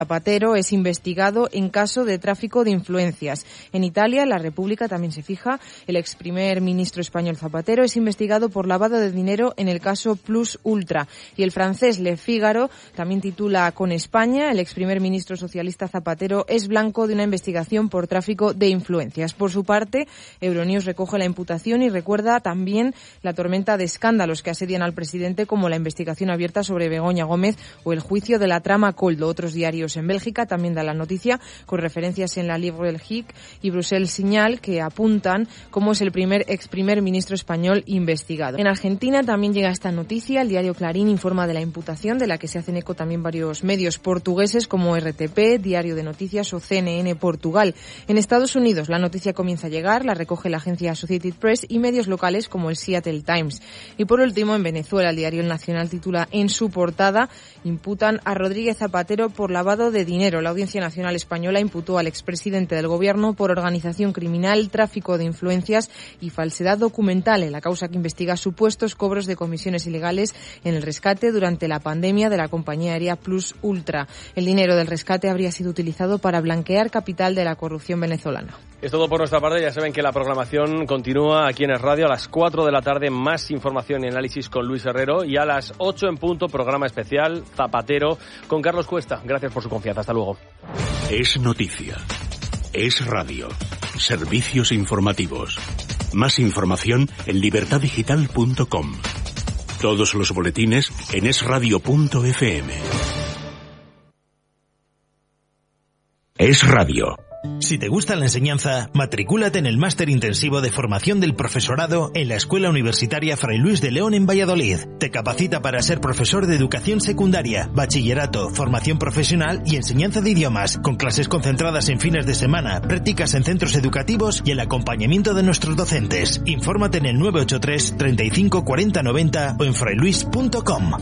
Zapatero es investigado en caso de tráfico de influencias. En Italia, La República también se fija, el ex primer ministro español Zapatero es investigado por lavado de dinero en el caso Plus Ultra. Y el francés Le Figaro también titula con España, el ex primer ministro socialista Zapatero es blanco de una investigación por tráfico de influencias. Por su parte, Euronews recoge la imputación y recuerda también la tormenta de escándalos que asedian al presidente, como la investigación abierta sobre Begoña Gómez o el juicio de la trama Koldo. Otros diarios en Bélgica también dan la noticia con referencias en la Libre Belgique y Bruxelles Signal, que apuntan cómo es el ex primer ministro español investigado. En Argentina también llega esta noticia. El diario Clarín informa de la imputación, de la que se hacen eco también varios medios portugueses como RTP, Diario de Noticias o CNN Portugal. En Estados Unidos la noticia comienza a llegar, la recoge la agencia Associated Press y medios locales como el Seattle Times. Y por último, en Venezuela, el diario El Nacional titula en su portada: imputan a Rodríguez Zapatero por lavado de dinero. La Audiencia Nacional Española imputó al expresidente del Gobierno por organización criminal, tráfico de influencias y falsedad documental en la causa que investiga supuestos cobros de comisiones ilegales en el rescate durante la pandemia de la compañía aérea Plus Ultra. El dinero del rescate habría sido utilizado para blanquear capital de la corrupción venezolana. Es todo por nuestra parte. Ya saben que la programación continúa aquí en Es Radio a las 4 de la tarde. Más información y análisis con Luis Herrero. Y a las 8 en punto, programa especial Zapatero con Carlos Cuesta. Gracias por su confianza. Hasta luego. Es noticia. Es radio. Servicios informativos. Más información en libertadigital.com. Todos los boletines en esradio.fm. Es radio. Si te gusta la enseñanza, matricúlate en el máster intensivo de formación del profesorado en la Escuela Universitaria Fray Luis de León en Valladolid. Te capacita para ser profesor de educación secundaria, bachillerato, formación profesional y enseñanza de idiomas, con clases concentradas en fines de semana, prácticas en centros educativos y el acompañamiento de nuestros docentes. Infórmate en el 983 35 40 90 o en frailuis.com.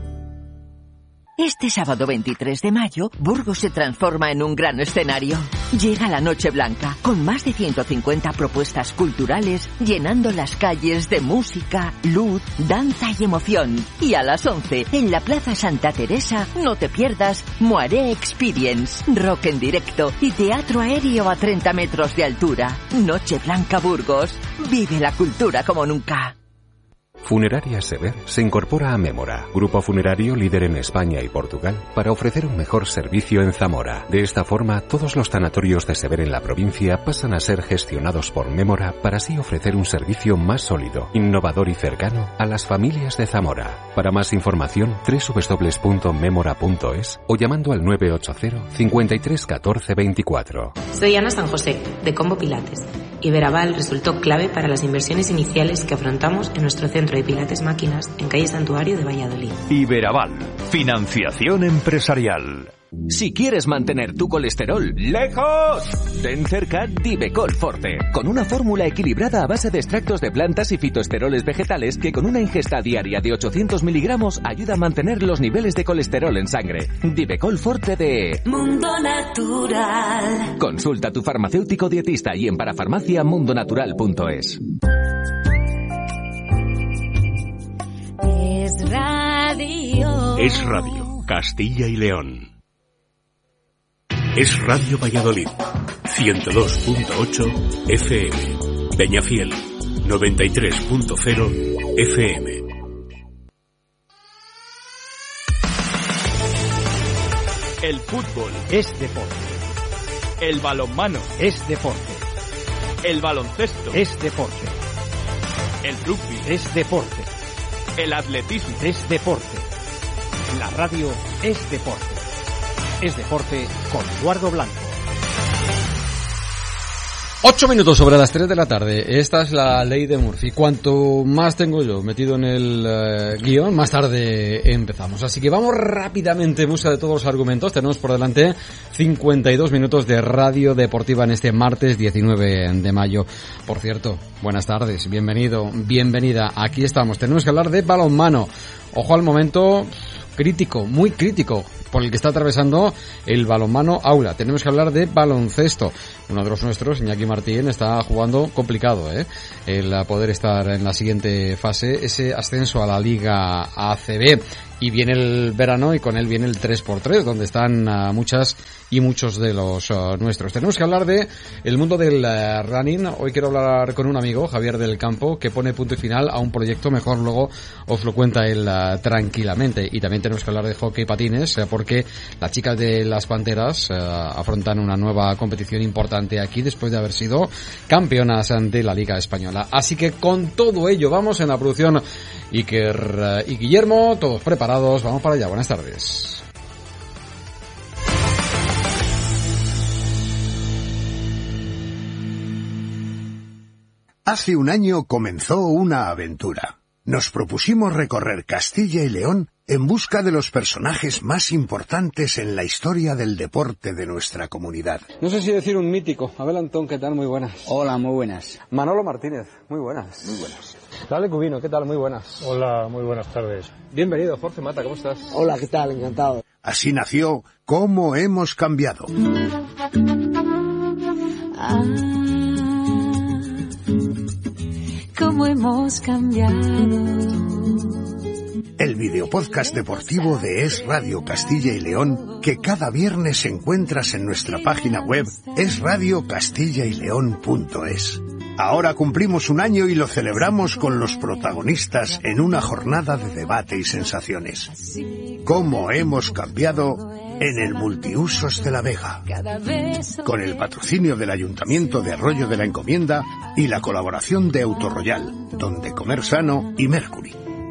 Este sábado 23 de mayo, Burgos se transforma en un gran escenario. Llega la Noche Blanca, con más de 150 propuestas culturales, llenando las calles de música, luz, danza y emoción. Y a las 11, en la Plaza Santa Teresa, no te pierdas Moaré Experience, rock en directo y teatro aéreo a 30 metros de altura. Noche Blanca Burgos. Vive la cultura como nunca. Funeraria Sever se incorpora a Mémora, grupo funerario líder en España y Portugal, para ofrecer un mejor servicio en Zamora. De esta forma, todos los tanatorios de Sever en la provincia pasan a ser gestionados por Mémora para así ofrecer un servicio más sólido, innovador y cercano a las familias de Zamora. Para más información, www.memora.es o llamando al 980 53 14 24. Soy Ana San José, de Combo Pilates. Iberaval resultó clave para las inversiones iniciales que afrontamos en nuestro centro de Pilates Máquinas en calle Santuario de Valladolid. Iberaval, financiación empresarial. Si quieres mantener tu colesterol lejos, ten cerca Divecol Forte, con una fórmula equilibrada a base de extractos de plantas y fitoesteroles vegetales que con una ingesta diaria de 800 miligramos ayuda a mantener los niveles de colesterol en sangre. Divecol Forte de Mundo Natural. Consulta a tu farmacéutico dietista y en parafarmacia mundonatural.es. Es radio. Es radio. Castilla y León. Es Radio Valladolid, 102.8 FM, Peñafiel, 93.0 FM. El fútbol es deporte. El balonmano es deporte. El baloncesto es deporte. El rugby es deporte. El atletismo es deporte. La radio es deporte. Es deporte con Eduardo Blanco. 8 minutos sobre las 3 de la tarde. Esta es la ley de Murphy. Cuanto más tengo yo metido en el guión, más tarde empezamos. Así que vamos rápidamente en busca de todos los argumentos. Tenemos por delante 52 minutos de radio deportiva en este martes 19 de mayo. Por cierto, buenas tardes, bienvenido, bienvenida. Aquí estamos. Tenemos que hablar de balonmano. Ojo al momento crítico, muy crítico, por el que está atravesando el balonmano Aula. Tenemos que hablar de baloncesto. Uno de los nuestros, Iñaki Martín, está jugando complicado, el poder estar en la siguiente fase, ese ascenso a la Liga ACB. Y viene el verano y con él viene el 3x3, donde están muchas y muchos de los nuestros. Tenemos que hablar de el mundo del running. Hoy quiero hablar con un amigo, Javier del Campo, que pone punto y final a un proyecto. Mejor luego os lo cuenta él tranquilamente. Y también tenemos que hablar de hockey y patines, porque las chicas de las Panteras afrontan una nueva competición importante aquí después de haber sido campeonas ante la Liga Española. Así que con todo ello vamos en la producción Iker y Guillermo, todos preparados, vamos para allá. Buenas tardes. Hace un año comenzó una aventura. Nos propusimos recorrer Castilla y León en busca de los personajes más importantes en la historia del deporte de nuestra comunidad. No sé si decir un mítico. Abel Antón, ¿qué tal? Muy buenas. Hola, muy buenas. Manolo Martínez, muy buenas. Muy buenas. Dale Cubino, ¿qué tal? Muy buenas. Hola, muy buenas tardes. Bienvenido, Jorge Mata, ¿cómo estás? Hola, ¿qué tal? Encantado. Así nació Cómo hemos cambiado. Cómo hemos cambiado. El videopodcast deportivo de Es Radio Castilla y León, que cada viernes encuentras en nuestra página web esradiocastillaileón.es. Ahora cumplimos un año y lo celebramos con los protagonistas en una jornada de debate y sensaciones. Cómo hemos cambiado en el Multiusos de la Vega, con el patrocinio del Ayuntamiento de Arroyo de la Encomienda y la colaboración de Autorroyal, Donde Comer Sano y Mercury.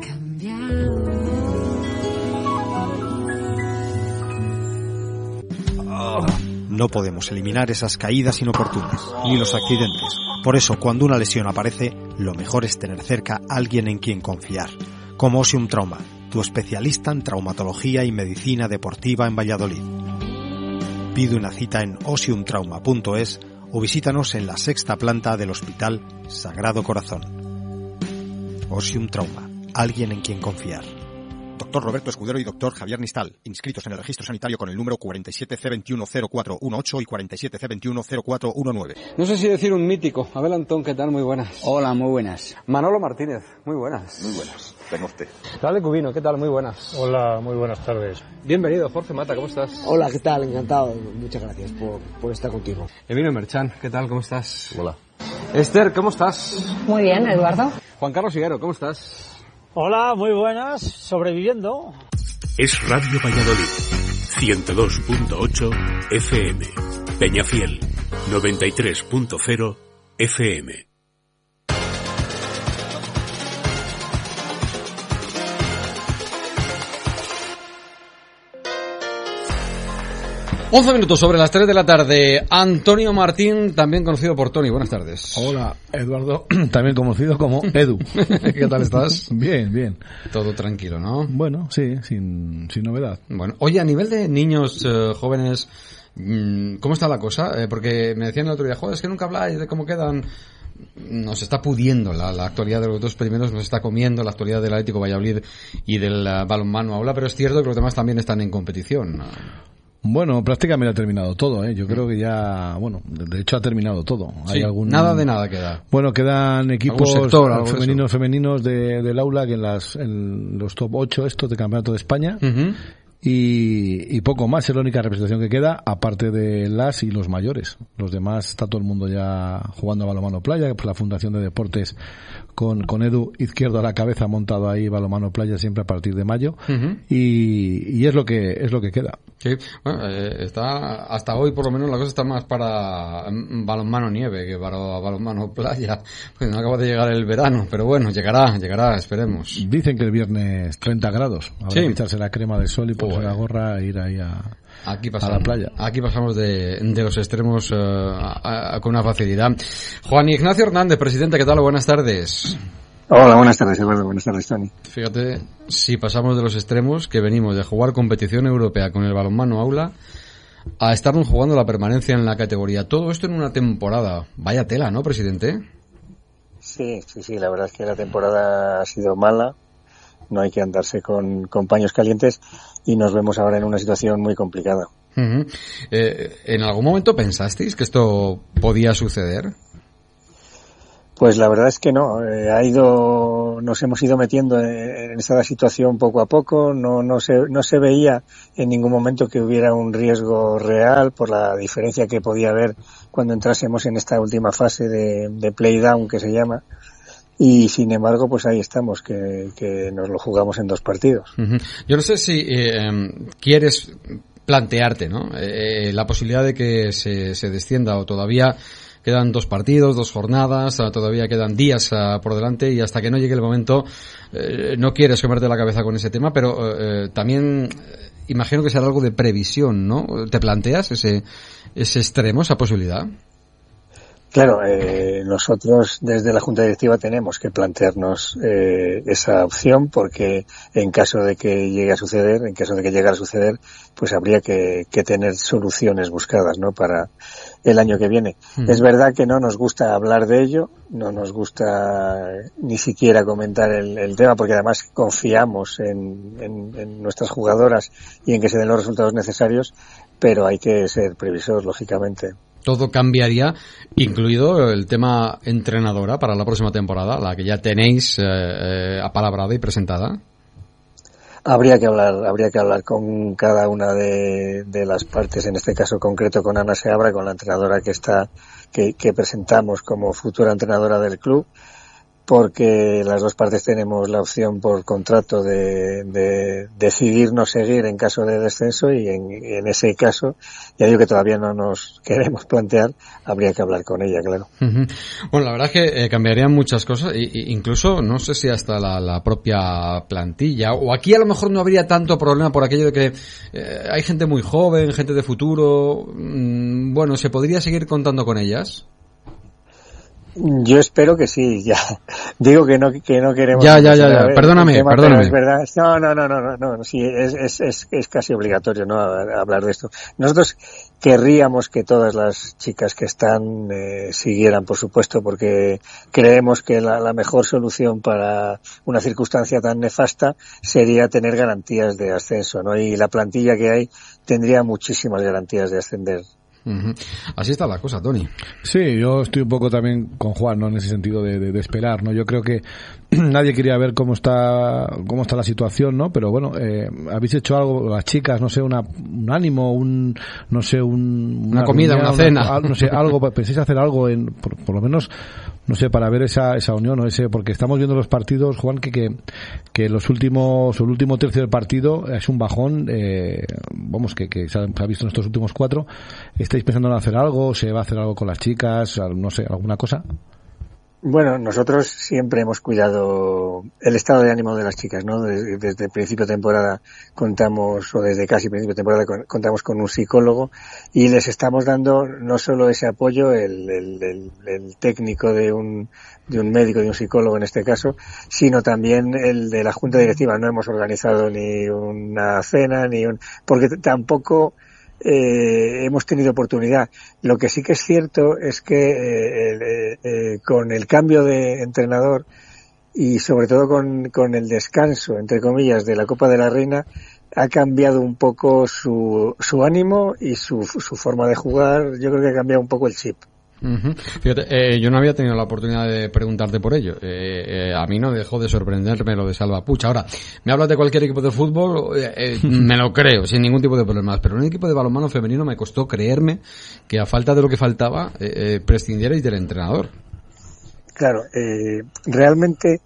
No podemos eliminar esas caídas inoportunas, ni los accidentes. Por eso, cuando una lesión aparece, lo mejor es tener cerca a alguien en quien confiar. Como Osium Trauma, tu especialista en traumatología y medicina deportiva en Valladolid. Pide una cita en osiumtrauma.es o visítanos en la 6ª planta del Hospital Sagrado Corazón. Osium Trauma, alguien en quien confiar. Doctor Roberto Escudero y Doctor Javier Nistal, inscritos en el registro sanitario con el número 47C210418 y 47C210419. No sé si decir un mítico. Abel Antón, ¿qué tal? Muy buenas. Hola, muy buenas. Manolo Martínez, muy buenas. Muy buenas. Venga usted. Dale Cubino, ¿qué tal? Muy buenas. Hola, muy buenas tardes. Bienvenido, Jorge Mata, ¿cómo estás? Hola, ¿qué tal? Encantado. Muchas gracias por estar contigo. Emilio Merchan, ¿qué tal? ¿Cómo estás? Hola. Esther, ¿cómo estás? Muy bien, Eduardo. Juan Carlos Higuero, ¿cómo estás? Hola, muy buenas, sobreviviendo. Es Radio Valladolid, 102.8 FM, Peñafiel, 93.0 FM. 11 minutos sobre las 3 de la tarde. Antonio Martín, también conocido por Tony. Buenas tardes. Hola, Eduardo, también conocido como Edu. ¿Qué tal estás? Bien, bien. Todo tranquilo, ¿no? Bueno, sí, sin novedad. Bueno, oye, a nivel de niños jóvenes, ¿cómo está la cosa? Porque me decían el otro día, joder, es que nunca habláis de cómo quedan. Nos está pudiendo la actualidad de los dos primeros, nos está comiendo la actualidad del Atlético Valladolid y del balonmano Aula, pero es cierto que los demás también están en competición. Bueno, prácticamente ha terminado todo, ¿eh? Yo creo que ya, bueno, de hecho ha terminado todo. Sí, nada de nada queda. Bueno, quedan equipos sector, femeninos del aula que en los top 8 estos de Campeonato de España. Uh-huh. Y poco más, es la única representación que queda, aparte de las y los mayores. Los demás está todo el mundo ya jugando a balonmano playa, que pues la Fundación de Deportes con Edu Izquierdo a la cabeza ha montado ahí balonmano playa siempre a partir de mayo. Uh-huh. Y es lo que queda. Sí, bueno, está hasta hoy por lo menos la cosa está más para balonmano nieve que para balonmano playa. Pues no acaba de llegar el verano, pero bueno, llegará, esperemos. Dicen que el viernes 30 grados. Habrá sí. Que echarse la crema de sol y ponerse la gorra e ir ahí a la playa. Aquí pasamos de los extremos con una facilidad. Juan Ignacio Hernández, presidente, ¿qué tal? Buenas tardes. Hola, buenas tardes, Eduardo. Buenas tardes, Tony. Fíjate, si pasamos de los extremos, que venimos de jugar competición europea con el balonmano Aula, a estarnos jugando la permanencia en la categoría. Todo esto en una temporada. Vaya tela, ¿no, presidente? Sí, la verdad es que la temporada ha sido mala. No hay que andarse con paños calientes y nos vemos ahora en una situación muy complicada. Uh-huh. ¿En algún momento pensasteis que esto podía suceder? Pues la verdad es que no, nos hemos ido metiendo en esta situación poco a poco, no se veía en ningún momento que hubiera un riesgo real por la diferencia que podía haber cuando entrásemos en esta última fase de play down que se llama, y sin embargo pues ahí estamos, que nos lo jugamos en 2 partidos. Uh-huh. Yo no sé si quieres plantearte, ¿no? La posibilidad de que se descienda, o todavía quedan 2 partidos, 2 jornadas, todavía quedan días por delante, y hasta que no llegue el momento no quieres comerte la cabeza con ese tema, pero también imagino que será algo de previsión, ¿no? ¿Te planteas ese extremo, esa posibilidad? Claro, nosotros desde la Junta Directiva tenemos que plantearnos esa opción, porque en caso de que llegue a suceder, pues habría que tener soluciones buscadas, ¿no?, para el año que viene. Es verdad que no nos gusta hablar de ello, no nos gusta ni siquiera comentar el tema, porque además confiamos en nuestras jugadoras y en que se den los resultados necesarios, pero hay que ser previsor, lógicamente. Todo cambiaría, incluido el tema entrenadora para la próxima temporada, la que ya tenéis apalabrada y presentada. Habría que hablar con cada una de las partes, en este caso concreto con Ana Seabra, con la entrenadora que presentamos como futura entrenadora del club, porque las 2 partes tenemos la opción por contrato de decidir no seguir en caso de descenso, y en ese caso, ya digo que todavía no nos queremos plantear, habría que hablar con ella, claro. Uh-huh. Bueno, la verdad es que cambiarían muchas cosas, incluso no sé si hasta la propia plantilla, o aquí a lo mejor no habría tanto problema por aquello de que hay gente muy joven, gente de futuro. Bueno, ¿se podría seguir contando con ellas? Yo espero que sí, ya. Digo que no queremos. Ya. Perdóname. Es verdad. No, sí, es casi obligatorio, ¿no?, hablar de esto. Nosotros querríamos que todas las chicas que están siguieran, por supuesto, porque creemos que la mejor solución para una circunstancia tan nefasta sería tener garantías de ascenso, ¿no? Y la plantilla que hay tendría muchísimas garantías de ascender. Uh-huh. Así está la cosa, Tony. Sí, yo estoy un poco también con Juan, ¿no?, en ese sentido de esperar, ¿no? Yo creo que nadie quería ver cómo está la situación, ¿no? Pero bueno, habéis hecho algo, las chicas, no sé, un ánimo, una comida, reunión, una cena, no sé, algo, pensáis hacer algo por lo menos, no sé, para ver esa unión, ¿no? Porque estamos viendo los partidos, Juan, que el último tercio del partido es un bajón, que se ha visto en estos últimos 4. ¿Estáis pensando en hacer algo? ¿Se va a hacer algo con las chicas? No sé, ¿alguna cosa? Bueno, nosotros siempre hemos cuidado el estado de ánimo de las chicas, ¿no? Desde principio de temporada desde casi principio de temporada contamos con un psicólogo, y les estamos dando no solo ese apoyo, el técnico de un médico, de un psicólogo en este caso, sino también el de la Junta Directiva. No hemos organizado ni una cena, porque tampoco hemos tenido oportunidad. Lo que sí que es cierto es que con el cambio de entrenador, y sobre todo con el descanso, entre comillas, de la Copa de la Reina, ha cambiado un poco su ánimo y su forma de jugar. Yo creo que ha cambiado un poco el chip. Uh-huh. Fíjate, yo no había tenido la oportunidad de preguntarte por ello. A mí no dejó de sorprenderme lo de Salva Puig. Ahora, me hablas de cualquier equipo de fútbol, me lo creo, sin ningún tipo de problemas. Pero en un equipo de balonmano femenino me costó creerme que, a falta de lo que faltaba, prescindierais del entrenador. Claro, realmente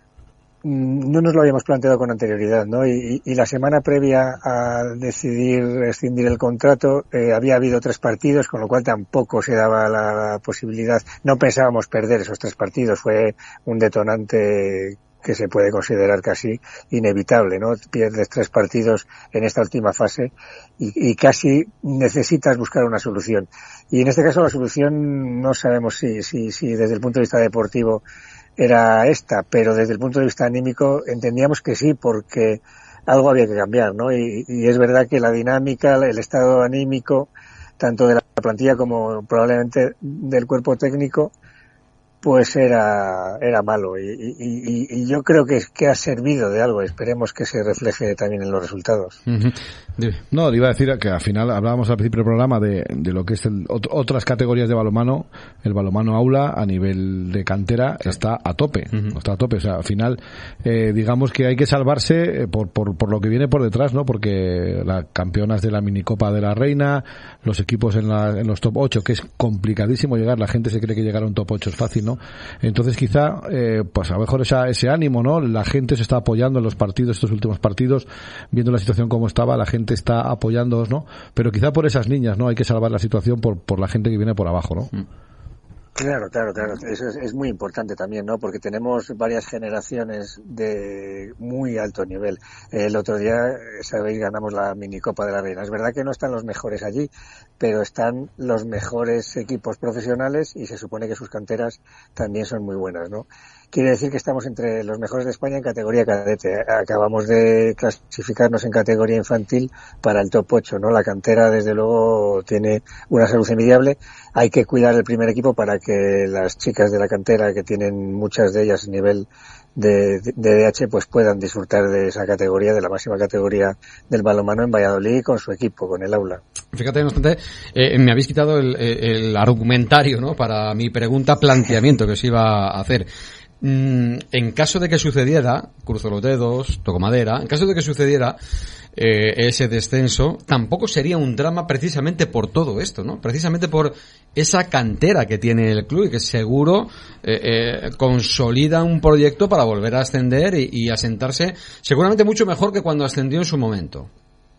no nos lo habíamos planteado con anterioridad, ¿no? Y la semana previa a decidir rescindir el contrato, había habido 3 partidos, con lo cual tampoco se daba la posibilidad. No pensábamos perder esos 3 partidos. Fue un detonante que se puede considerar casi inevitable, ¿no? Pierdes 3 partidos en esta última fase y casi necesitas buscar una solución. Y en este caso la solución no sabemos si desde el punto de vista deportivo era esta, pero desde el punto de vista anímico entendíamos que sí, porque algo había que cambiar, ¿no? Y es verdad que la dinámica, el estado anímico, tanto de la plantilla como probablemente del cuerpo técnico, pues era malo y yo creo que ha servido de algo. Esperemos que se refleje también en los resultados. No, le iba a decir que al final hablábamos al principio del programa de lo que es otras categorías de balonmano. El balonmano aula a nivel de cantera está a tope, está a tope. O sea, al final digamos que hay que salvarse por lo que viene por detrás, ¿no? Porque las campeonas de la minicopa de la Reina, los equipos en los top 8, que es complicadísimo llegar. La gente se cree que llegar a un top 8 es fácil, ¿no? Entonces quizá pues a lo mejor ese ánimo, ¿no? La gente se está apoyando en los partidos, estos últimos partidos, viendo la situación como estaba, la gente está apoyándoos, ¿no? Pero quizá por esas niñas, ¿no? Hay que salvar la situación por la gente que viene por abajo, ¿no? Claro. Eso es muy importante también, ¿no? Porque tenemos varias generaciones de muy alto nivel. El otro día, sabéis, ganamos la minicopa de la Reina. Es verdad que no están los mejores allí, pero están los mejores equipos profesionales y se supone que sus canteras también son muy buenas, ¿no? Quiere decir que estamos entre los mejores de España en categoría cadete. Acabamos de clasificarnos en categoría infantil para el top 8, ¿no? La cantera, desde luego, tiene una salud envidiable. Hay que cuidar el primer equipo para que las chicas de la cantera, que tienen muchas de ellas nivel de DH, pues puedan disfrutar de esa categoría, de la máxima categoría del balonmano en Valladolid con su equipo, con el aula. Fíjate, no obstante, me habéis quitado el argumentario, ¿no? Para mi planteamiento que os iba a hacer. En caso de que sucediera, cruzo los dedos, toco madera, en caso de que sucediera ese descenso, tampoco sería un drama precisamente por todo esto, ¿no? Precisamente por esa cantera que tiene el club y que seguro consolida un proyecto para volver a ascender y asentarse seguramente mucho mejor que cuando ascendió en su momento.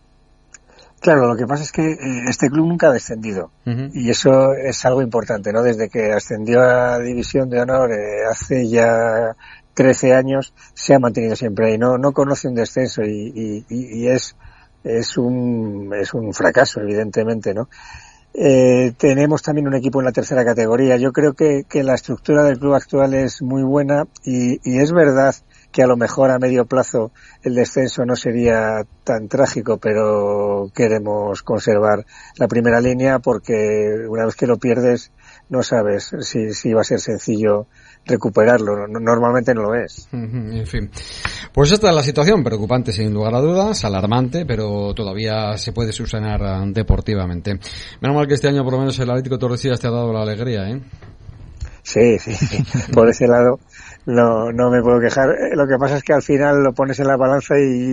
Claro, lo que pasa es que este club nunca ha descendido y eso es algo importante, ¿no? Desde que ascendió a División de Honor hace ya 13 años se ha mantenido siempre ahí, no conoce un descenso y es un fracaso, evidentemente, ¿no? Tenemos también un equipo en la tercera categoría. Yo creo que la estructura del club actual es muy buena y es verdad que a lo mejor a medio plazo el descenso no sería tan trágico, pero queremos conservar la primera línea porque una vez que lo pierdes no sabes si va a ser sencillo recuperarlo. Normalmente no lo es. En fin, pues esta es la situación, preocupante sin lugar a dudas, alarmante, pero todavía se puede subsanar deportivamente. Menos mal que este año por lo menos el Atlético Tordesillas te ha dado la alegría, ¿eh? Sí, por ese lado no me puedo quejar. Lo que pasa es que al final lo pones en la balanza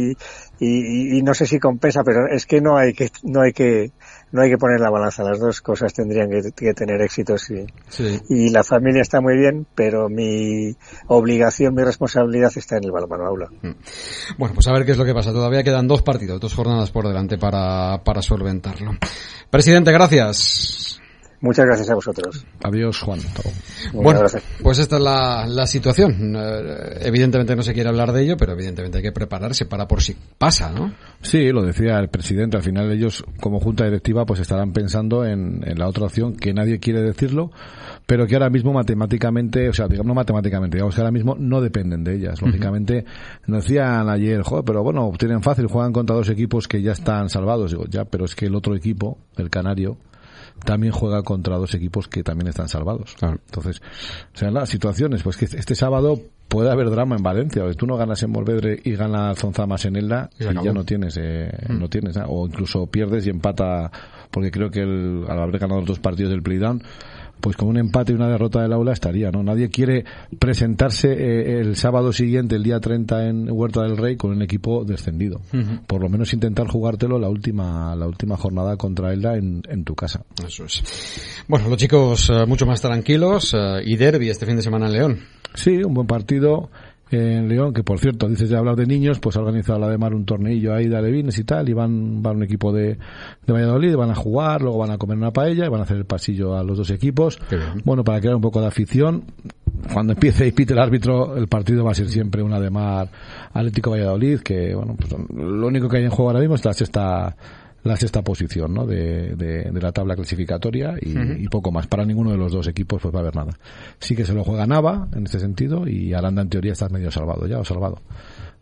y no sé si compensa, pero es que no hay que poner la balanza. Las dos cosas tendrían que tener éxito, sí. Y la familia está muy bien, pero mi obligación, mi responsabilidad está en el balonmano aula. Bueno, pues a ver qué es lo que pasa. Todavía quedan 2 partidos, 2 jornadas por delante para solventarlo. Presidente, gracias. Muchas gracias a vosotros. Adiós, Juan. Bueno, pues esta es la situación. Evidentemente no se quiere hablar de ello, pero evidentemente hay que prepararse para por si pasa, ¿no? Sí, lo decía el presidente. Al final ellos, como junta directiva, pues estarán pensando en la otra opción, que nadie quiere decirlo, pero que ahora mismo matemáticamente, o sea, digamos no matemáticamente, digamos que ahora mismo no dependen de ellas. Lógicamente, nos decían ayer, pero bueno, tienen fácil, juegan contra 2 equipos que ya están salvados. Digo, ya, pero es que el otro equipo, el Canario, también juega contra 2 equipos que también están salvados. Claro. Entonces, o sea, las situaciones, pues que este sábado puede haber drama en Valencia, o tú no ganas en Morvedre y ganas Zonzamas en Elda y ya no tienes nada. O incluso pierdes y empata, porque creo que al haber ganado los 2 partidos del playdown, pues con un empate y una derrota del aula estaría, ¿no? Nadie quiere presentarse el sábado siguiente, el día 30 en Huerta del Rey, con un equipo descendido. Por lo menos intentar jugártelo la última jornada contra Elda en tu casa. Eso es. Bueno, los chicos mucho más tranquilos y derbi este fin de semana en León. Sí, un buen partido en León, que por cierto, dices de hablar de niños, pues ha organizado la de Mar un torneillo ahí de alevines y tal, y van un equipo de Valladolid, van a jugar, luego van a comer una paella y van a hacer el pasillo a los 2 equipos. Bueno, para crear un poco de afición. Cuando empiece y pite el árbitro, el partido va a ser siempre una de Mar Atlético Valladolid, que bueno, pues lo único que hay en juego ahora mismo es la sexta posición, ¿no? de la tabla clasificatoria y poco más. Para ninguno de los 2 equipos pues va a haber nada. Sí que se lo juega Nava en este sentido y Aranda en teoría está medio salvado ya, o salvado.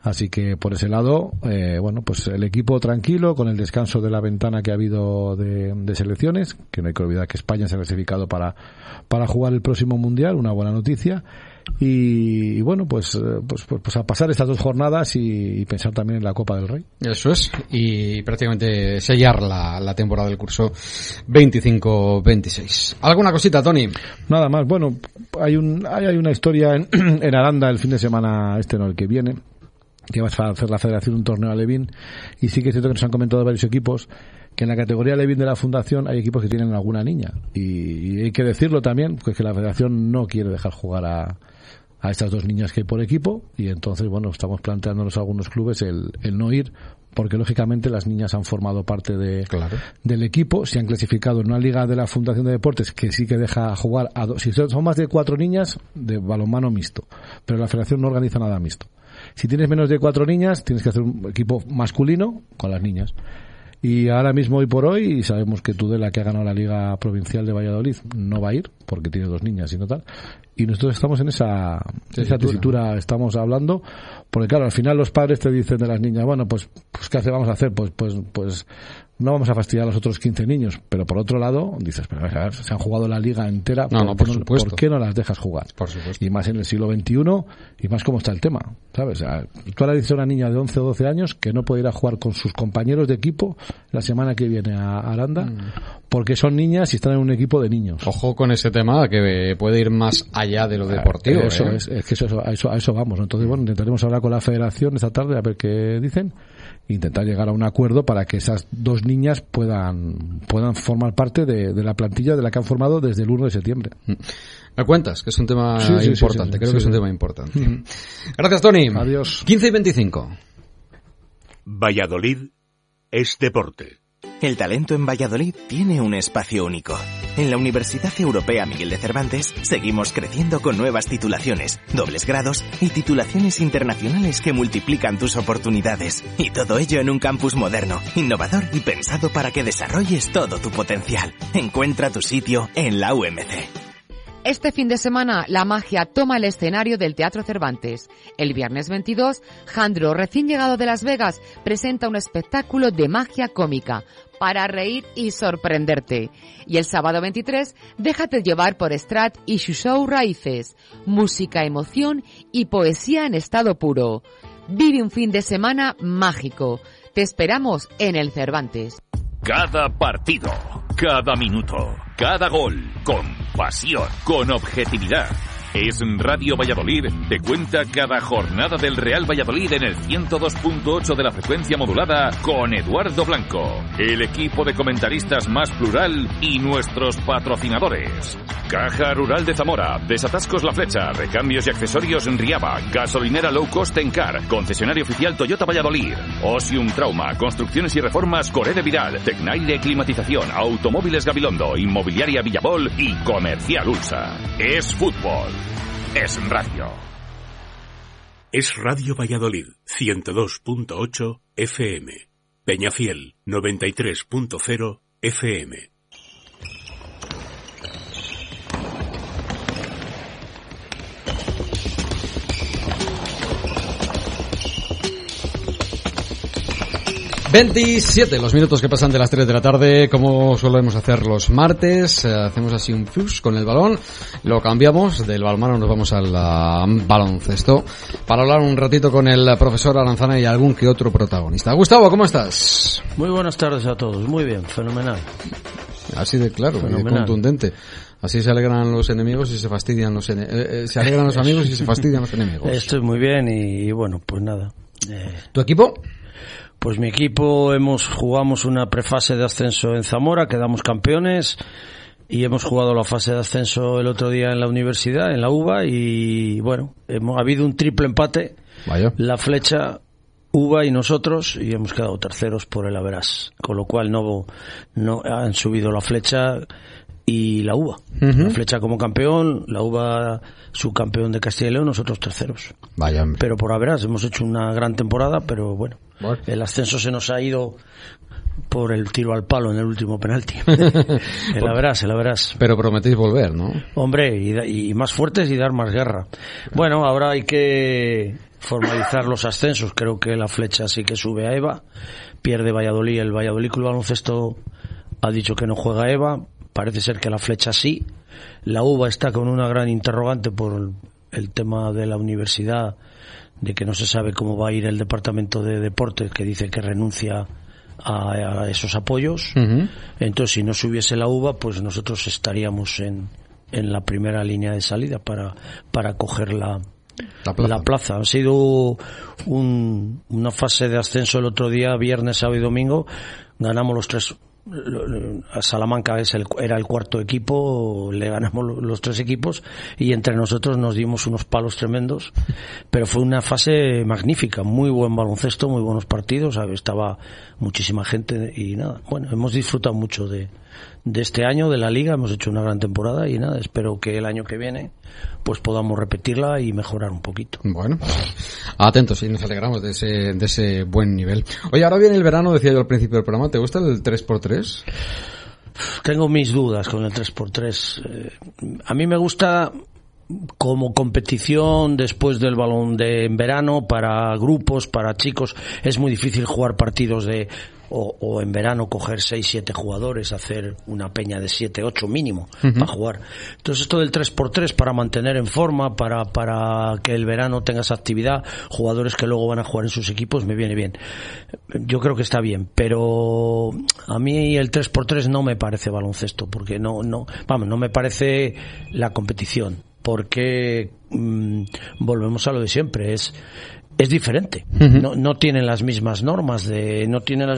Así que por ese lado, bueno, pues el equipo tranquilo, con el descanso de la ventana que ha habido de selecciones, que no hay que olvidar que España se ha clasificado para jugar el próximo Mundial, una buena noticia. Y bueno, pues a pasar estas 2 jornadas y pensar también en la Copa del Rey. Eso es, y prácticamente sellar la temporada del curso 25-26. ¿Alguna cosita, Tony? Nada más. Bueno, hay una historia en Aranda el fin de semana no, el que viene, que va a hacer la federación un torneo alevín, y sí que es cierto que nos han comentado varios equipos que en la categoría alevín de la fundación hay equipos que tienen alguna niña, y hay que decirlo también, pues que la federación no quiere dejar jugar a estas 2 niñas que hay por equipo, y entonces bueno, estamos planteándonos a algunos clubes el no ir, porque lógicamente las niñas han formado parte del equipo, se han clasificado en una liga de la Fundación de Deportes que sí que deja jugar a 2, si son más de 4 niñas, de balonmano mixto, pero la federación no organiza nada mixto. Si tienes menos de 4 niñas, tienes que hacer un equipo masculino con las niñas. Y ahora mismo, hoy por hoy, sabemos que Tudela, que ha ganado la Liga Provincial de Valladolid, no va a ir, porque tiene 2 niñas y no tal. Y nosotros estamos en esa tesitura, estamos hablando, porque claro, al final los padres te dicen de las niñas, bueno, pues ¿qué vamos a hacer? Pues no vamos a fastidiar a los otros 15 niños, pero por otro lado, dices, pero a ver, se han jugado la liga entera, ¿por qué no las dejas jugar? Por supuesto. Y más en el siglo XXI, y más cómo está el tema, ¿sabes? O sea, tú le dices a una niña de 11 o 12 años que no puede ir a jugar con sus compañeros de equipo la semana que viene a Aranda, porque son niñas y están en un equipo de niños. Ojo con ese tema, que puede ir más allá de lo deportivo. Eso es que a eso vamos. Entonces, bueno, intentaremos hablar con la federación esta tarde a ver qué dicen, intentar llegar a un acuerdo para que esas 2 niñas puedan formar parte de la plantilla de la que han formado desde el 1 de septiembre. Me cuentas, que es un tema importante, creo que es un tema importante. Gracias, Tony. Adiós. 15 y 25. Valladolid es deporte. El talento en Valladolid tiene un espacio único. En la Universidad Europea Miguel de Cervantes seguimos creciendo con nuevas titulaciones, dobles grados y titulaciones internacionales que multiplican tus oportunidades. Y todo ello en un campus moderno, innovador y pensado para que desarrolles todo tu potencial. Encuentra tu sitio en la UMC. Este fin de semana, la magia toma el escenario del Teatro Cervantes. El viernes 22, Jandro, recién llegado de Las Vegas, presenta un espectáculo de magia cómica para reír y sorprenderte. Y el sábado 23, déjate llevar por Strat y su show Raíces. Música, emoción y poesía en estado puro. Vive un fin de semana mágico. Te esperamos en el Cervantes. Cada partido, cada minuto, cada gol, con pasión, con objetividad. Es Radio Valladolid, te cuenta cada jornada del Real Valladolid en el 102.8 de la frecuencia modulada con Eduardo Blanco, el equipo de comentaristas más plural y nuestros patrocinadores. Caja Rural de Zamora, Desatascos La Flecha, Recambios y Accesorios en Riaba, Gasolinera Low Cost Encar, Concesionario Oficial Toyota Valladolid, Osium Trauma, Construcciones y Reformas Coré de Vidal, Tecnaire Climatización, Automóviles Gabilondo, Inmobiliaria Villabol y Comercial Ulsa. Es fútbol. Es radio. Es Radio Valladolid, 102.8 FM. Peñafiel, 93.0 FM. ...27 los minutos que pasan de las 3 de la tarde... ...como solemos hacer los martes... ...hacemos así un flush con el balón... ...lo cambiamos, del balonmano nos vamos al baloncesto... ...para hablar un ratito con el profesor Aranzana... ...y algún que otro protagonista. Gustavo, ¿cómo estás? Muy buenas tardes a todos, muy bien, fenomenal. Así de claro, contundente. Así se alegran los enemigos y se fastidian los se alegran los amigos y se fastidian los enemigos. Estoy muy bien y bueno, pues nada. ¿Tu equipo? Pues mi equipo jugamos una prefase de ascenso en Zamora, quedamos campeones y hemos jugado la fase de ascenso el otro día en la universidad, en la UBA, y bueno, ha habido un triple empate. Vaya. La Flecha, UBA y nosotros, y hemos quedado terceros por el Averas, con lo cual no han subido la Flecha y la UBA. La Flecha como campeón, la UBA subcampeón de Castilla y León, nosotros terceros. Vaya. Pero por Averas hemos hecho una gran temporada, pero bueno, el ascenso se nos ha ido por el tiro al palo en el último penalti. Se la verás. Pero prometéis volver, ¿no? Hombre, y más fuertes y dar más guerra. Bueno, ahora hay que formalizar los ascensos. Creo que la Flecha sí que sube a EVA. Pierde Valladolid. El Valladolid Club Baloncesto ha dicho que no juega EVA. Parece ser que la Flecha sí. La UBA está con una gran interrogante por el tema de la universidad, de que no se sabe cómo va a ir el departamento de deportes, que dice que renuncia a esos apoyos. Entonces, si no subiese la UBA, pues nosotros estaríamos en la primera línea de salida para coger la plaza. Ha sido una fase de ascenso el otro día, viernes, sábado y domingo. Ganamos los tres. Salamanca era el cuarto equipo, le ganamos los tres equipos y entre nosotros nos dimos unos palos tremendos, pero fue una fase magnífica, muy buen baloncesto, muy buenos partidos, estaba muchísima gente y nada, bueno, hemos disfrutado mucho de este año, de la liga, hemos hecho una gran temporada y nada, espero que el año que viene pues podamos repetirla y mejorar un poquito. Bueno, atentos, y nos alegramos de ese buen nivel. Oye, ahora viene el verano, decía yo al principio del programa, ¿te gusta el 3x3? Tengo mis dudas con el 3x3. A mí me gusta como competición después del balón en verano, para grupos, para chicos. Es muy difícil jugar partidos o en verano coger 6-7 jugadores, hacer una peña de 7-8 mínimo para jugar. Entonces esto del 3x3 para mantener en forma, para que el verano tengas actividad, jugadores que luego van a jugar en sus equipos, me viene bien. Yo creo que está bien, pero a mí el 3x3 no me parece baloncesto, porque no me parece la competición, porque volvemos a lo de siempre, es diferente. No tienen las mismas normas del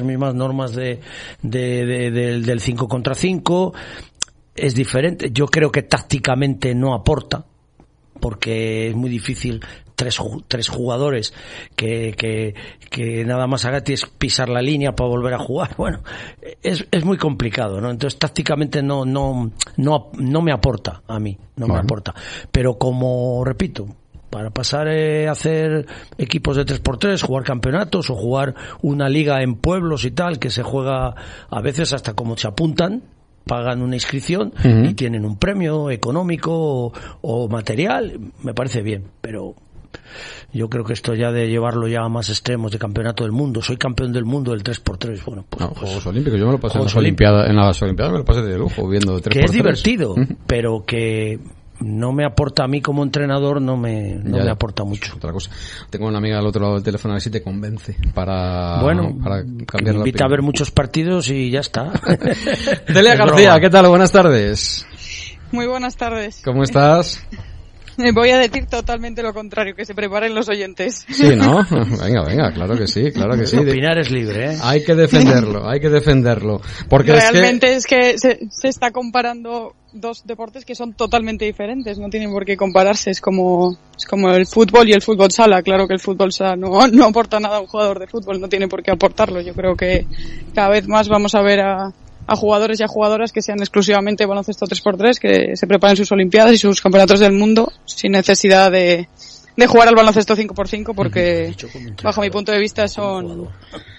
5 contra 5. Es diferente. Yo creo que tácticamente no aporta, porque es muy difícil tres jugadores que nada más haga es pisar la línea para volver a jugar. Bueno, es muy complicado, ¿no? Entonces tácticamente no me aporta a mí, me aporta. Pero como repito, para pasar a hacer equipos de 3x3, jugar campeonatos o jugar una liga en pueblos y tal, que se juega a veces hasta como se apuntan, pagan una inscripción y tienen un premio económico o material, me parece bien, pero yo creo que esto ya de llevarlo ya a más extremos, de campeonato del mundo, soy campeón del mundo del 3x3, bueno, pues Juegos Olímpicos, yo me lo pasé en las Olimpiadas me lo pasé de lujo viendo 3x3. Que es divertido, pero que no me aporta a mí como entrenador, no me aporta mucho. Otra cosa. Tengo una amiga al otro lado del teléfono, a ver si te convence para cambiar me invita a ver muchos partidos y ya está. Delia García, ¿qué tal? Buenas tardes. Muy buenas tardes. ¿Cómo estás? Voy a decir totalmente lo contrario, que se preparen los oyentes. Sí, ¿no? Venga, claro que sí. Opinar es libre, ¿eh? Hay que defenderlo. Porque realmente es que se está comparando dos deportes que son totalmente diferentes, no tienen por qué compararse, es como el fútbol y el fútbol sala. Claro que el fútbol sala no aporta nada a un jugador de fútbol, no tiene por qué aportarlo. Yo creo que cada vez más vamos a ver a jugadores y a jugadoras que sean exclusivamente baloncesto 3x3, que se preparen sus olimpiadas y sus campeonatos del mundo sin necesidad de jugar al baloncesto 5x5, porque bajo mi punto de vista son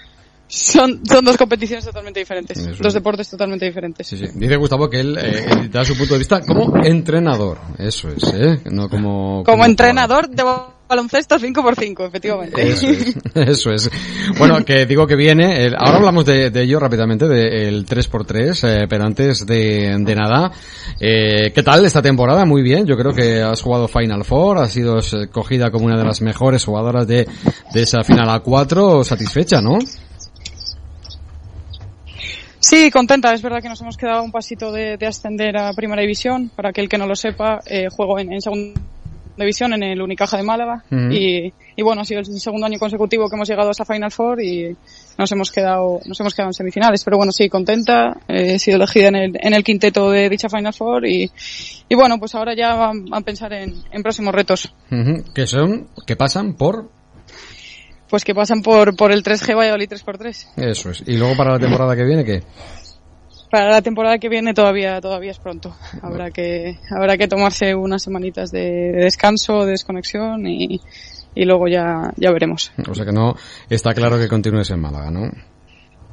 dos competiciones totalmente diferentes, dos deportes totalmente diferentes. Sí. Dice Gustavo que él da su punto de vista como entrenador, eso es, no como entrenador de baloncesto 5x5, efectivamente. Eso es. Bueno, que digo que viene, ahora hablamos de ello rápidamente, del 3x3, pero antes de nada, ¿qué tal esta temporada? Muy bien, yo creo que has jugado Final Four, has sido escogida como una de las mejores jugadoras de esa Final A4, satisfecha, ¿no? Sí, contenta. Es verdad que nos hemos quedado un pasito de ascender a Primera División. Para aquel que no lo sepa, juego en Segunda División en el Unicaja de Málaga. Y bueno, ha sido el segundo año consecutivo que hemos llegado a esa Final Four y nos hemos quedado en semifinales. Pero bueno, sí, contenta. He sido elegida en el quinteto de dicha Final Four y bueno, pues ahora ya van a pensar en próximos retos. ¿Qué pasan por? Pues que pasan por el 3G Valladolid 3x3. Eso es. ¿Y luego para la temporada que viene qué? Para la temporada que viene todavía es pronto. Habrá que tomarse unas semanitas de descanso, de desconexión y luego ya veremos. O sea que no está claro que continúes en Málaga, ¿no?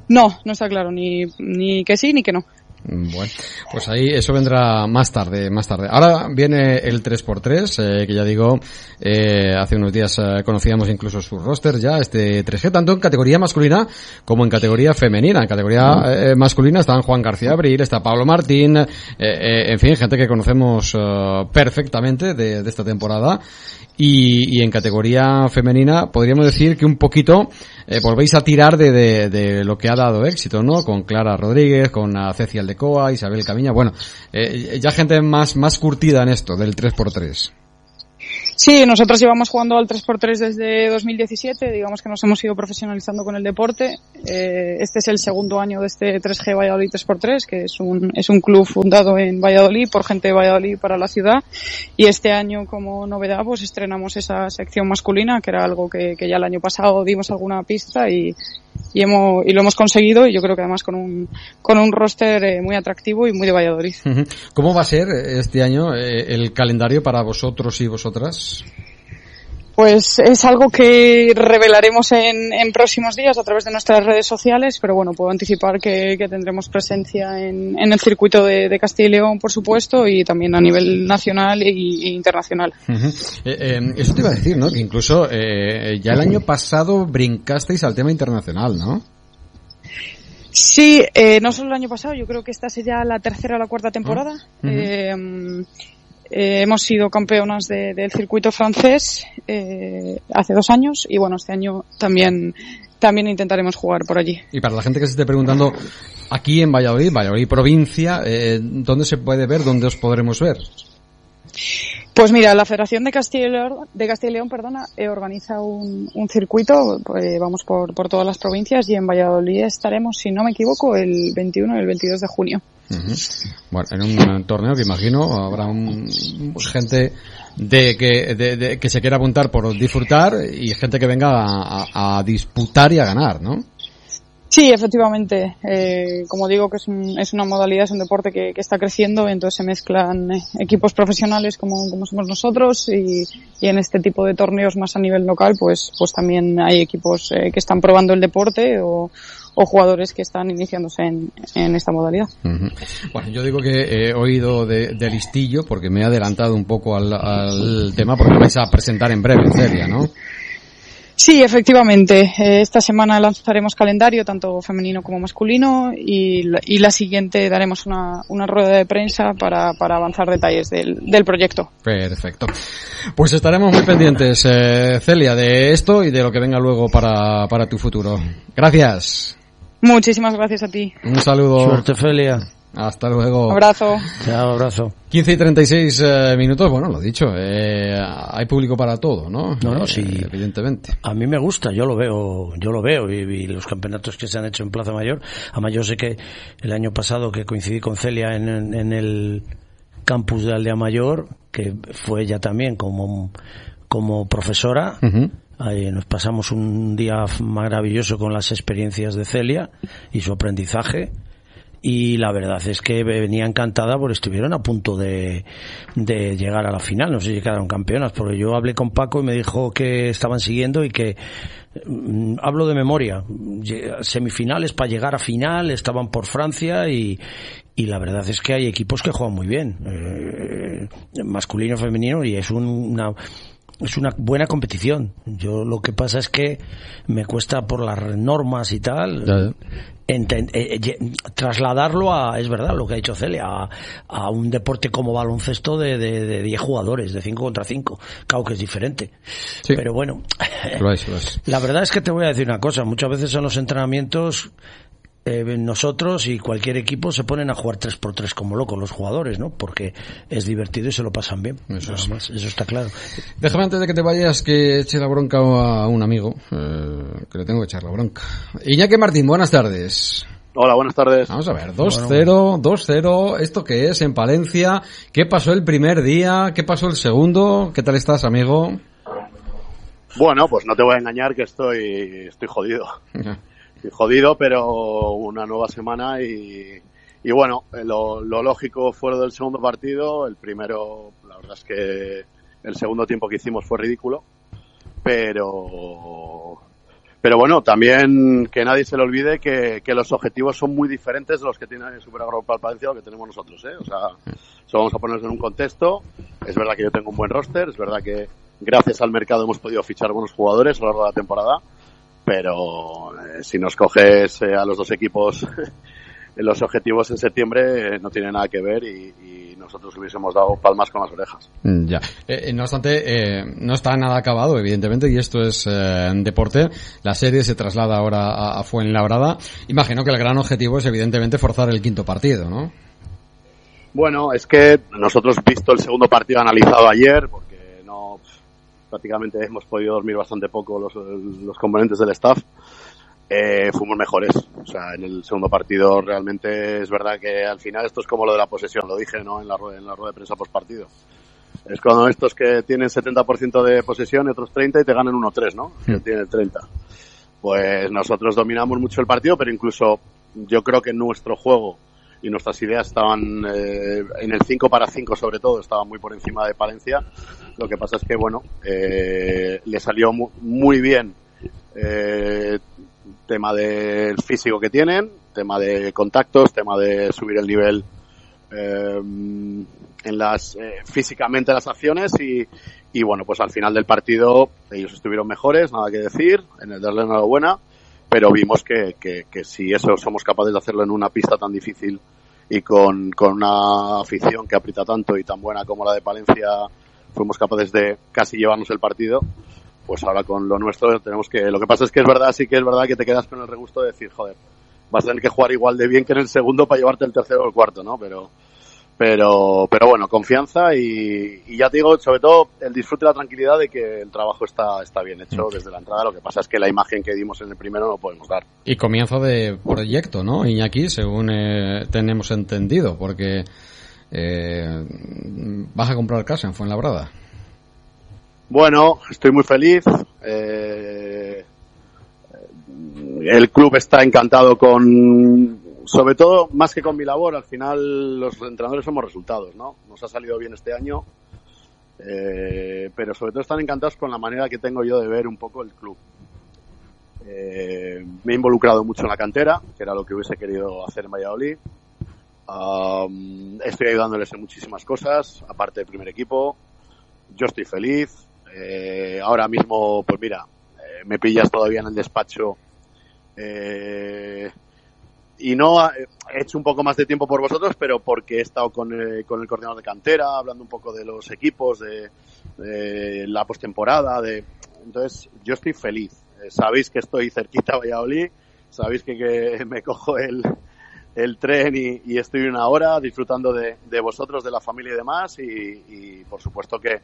No está claro ni que sí ni que no. Bueno, pues ahí eso vendrá más tarde. Ahora viene el 3x3, que ya digo, hace unos días conocíamos incluso su roster ya, este 3G, tanto en categoría masculina como en categoría femenina. En categoría masculina están Juan García Abril, está Pablo Martín, en fin, gente que conocemos perfectamente de esta temporada. Y en categoría femenina podríamos decir que un poquito volvéis a tirar de lo que ha dado éxito, ¿no? Con Clara Rodríguez, con Ceci Aldecoa, Isabel Camiña, bueno, ya gente más curtida en esto del 3x3. Sí, nosotros llevamos jugando al 3x3 desde 2017, digamos que nos hemos ido profesionalizando con el deporte. Este es el segundo año de este 3G Valladolid 3x3, que es un club fundado en Valladolid por gente de Valladolid para la ciudad, y este año como novedad pues estrenamos esa sección masculina, que era algo que ya el año pasado dimos alguna pista y lo hemos conseguido, y yo creo que además con un roster muy atractivo y muy de Valladolid. ¿Cómo va a ser este año el calendario para vosotros y vosotras? Pues es algo que revelaremos en próximos días a través de nuestras redes sociales, pero bueno, puedo anticipar que tendremos presencia en el circuito de Castilla y León, por supuesto, y también a nivel nacional e internacional. Eso te iba a decir, ¿no? Que incluso ya el año pasado brincasteis al tema internacional, ¿no? Sí, no solo el año pasado, yo creo que esta sería la tercera o la cuarta temporada. Hemos sido campeonas del circuito francés hace 2 años, y bueno, este año también intentaremos jugar por allí. Y para la gente que se esté preguntando, aquí en Valladolid provincia, ¿dónde se puede ver? ¿Dónde os podremos ver? Pues mira, la Federación de Castilla y León, organiza un circuito, vamos por todas las provincias, y en Valladolid estaremos, si no me equivoco, el 21 y el 22 de junio. Bueno, en un torneo que imagino habrá gente que se quiera apuntar por disfrutar, y gente que venga a disputar y a ganar, ¿no? Sí, efectivamente. Como digo, que es una modalidad, es un deporte que está creciendo, entonces se mezclan equipos profesionales como somos nosotros, y en este tipo de torneos más a nivel local, pues también hay equipos que están probando el deporte o jugadores que están iniciándose en esta modalidad. Bueno, yo digo que he oído de listillo porque me he adelantado un poco al tema, porque vais a presentar en breve en Celia, ¿no? Sí, efectivamente. Esta semana lanzaremos calendario, tanto femenino como masculino, y la siguiente daremos una rueda de prensa para avanzar detalles del proyecto. Perfecto. Pues estaremos muy pendientes, Celia, de esto y de lo que venga luego para tu futuro. Gracias. Muchísimas gracias a ti. Un saludo. Suerte, Celia. Hasta luego. Abrazo. Chao, abrazo. 15:36 minutos, bueno, lo dicho, hay público para todo, ¿no? No, sí. Evidentemente. A mí me gusta, yo lo veo, y los campeonatos que se han hecho en Plaza Mayor. Además, yo sé que el año pasado que coincidí con Celia en el campus de Aldea Mayor, que fue ella también como profesora, ahí nos pasamos un día maravilloso con las experiencias de Celia y su aprendizaje. Y la verdad es que venía encantada porque estuvieron a punto de llegar a la final. No sé si quedaron campeonas, porque yo hablé con Paco y me dijo que estaban siguiendo y que, hablo de memoria, semifinales para llegar a final, estaban por Francia, y la verdad es que hay equipos que juegan muy bien, masculino, femenino, y es una buena competición. Yo lo que pasa es que me cuesta por las normas y tal trasladarlo es verdad lo que ha dicho Celia, a un deporte como baloncesto de 10 jugadores, de 5 contra 5. Claro que es diferente. Sí. Pero bueno, lo es. La verdad es que te voy a decir una cosa, muchas veces en los entrenamientos nosotros y cualquier equipo se ponen a jugar 3x3 como locos los jugadores, ¿no? Porque es divertido y se lo pasan bien. Eso está claro. Déjame, antes de que te vayas, que eche la bronca a un amigo, que le tengo que echar la bronca. Iñaki Martín, buenas tardes. Hola, buenas tardes. Vamos a ver, 2-0, ¿esto qué es en Palencia? ¿Qué pasó el primer día? ¿Qué pasó el segundo? ¿Qué tal estás, amigo? Bueno, pues no te voy a engañar que estoy jodido. Jodido, pero una nueva semana y bueno, lo lógico fuera del segundo partido. El primero, la verdad es que el segundo tiempo que hicimos fue ridículo, pero Pero bueno, también que nadie se le olvide que los objetivos son muy diferentes de los que tiene el Superagrupa Palencia o que tenemos nosotros, ¿eh? O sea, eso vamos a ponernos en un contexto. Es verdad que yo tengo un buen roster, es verdad que gracias al mercado hemos podido fichar buenos jugadores a lo largo de la temporada, pero si nos coges a los dos equipos los objetivos en septiembre no tienen nada que ver y nosotros hubiésemos dado palmas con las orejas. Ya. No obstante, no está nada acabado, evidentemente, y esto es deporte. La serie se traslada ahora a Fuenlabrada. Imagino que el gran objetivo es, evidentemente, forzar el quinto partido, ¿no? Bueno, es que nosotros, visto el segundo partido analizado ayer, porque no prácticamente hemos podido dormir bastante poco los componentes del staff, fuimos mejores. O sea, en el segundo partido realmente es verdad que al final esto es como lo de la posesión, lo dije, ¿no? En la rueda de prensa post partido. Es cuando estos que tienen 70% de posesión y otros 30 y te ganan 1-3, ¿no? Que tienen 30. Pues nosotros dominamos mucho el partido, pero incluso yo creo que nuestro juego y nuestras ideas estaban en el 5-5 sobre todo, estaban muy por encima de Palencia. Lo que pasa es que, bueno, le salió muy bien tema del físico que tienen, tema de contactos, tema de subir el nivel físicamente las acciones y bueno, pues al final del partido ellos estuvieron mejores, nada que decir, en el darle enhorabuena, pero vimos que si eso somos capaces de hacerlo en una pista tan difícil y con una afición que aprieta tanto y tan buena como la de Palencia, fuimos capaces de casi llevarnos el partido. Pues ahora con lo nuestro tenemos que... Lo que pasa es que sí que es verdad que te quedas con el regusto de decir, joder, vas a tener que jugar igual de bien que en el segundo para llevarte el tercero o el cuarto, ¿no? Pero bueno, confianza y ya te digo, sobre todo el disfrute y la tranquilidad de que el trabajo está bien hecho desde la entrada. Lo que pasa es que la imagen que dimos en el primero no podemos dar. Y comienzo de proyecto, ¿no, Iñaki? Según tenemos entendido, porque vas a comprar casa en Fuenlabrada. Bueno, estoy muy feliz. El club está encantado sobre todo, más que con mi labor, al final los entrenadores somos resultados, ¿no? Nos ha salido bien este año, pero sobre todo están encantados con la manera que tengo yo de ver un poco el club. Me he involucrado mucho en la cantera, que era lo que hubiese querido hacer en Valladolid. Estoy ayudándoles en muchísimas cosas, aparte del primer equipo. Yo estoy feliz. Ahora mismo, pues mira, me pillas todavía en el despacho y no he hecho un poco más de tiempo por vosotros, pero porque he estado con el coordinador de cantera, hablando un poco de los equipos, de la postemporada, entonces yo estoy feliz. Sabéis que estoy cerquita a Valladolid, sabéis que me cojo el tren y estoy una hora disfrutando de vosotros, de la familia y demás, y por supuesto que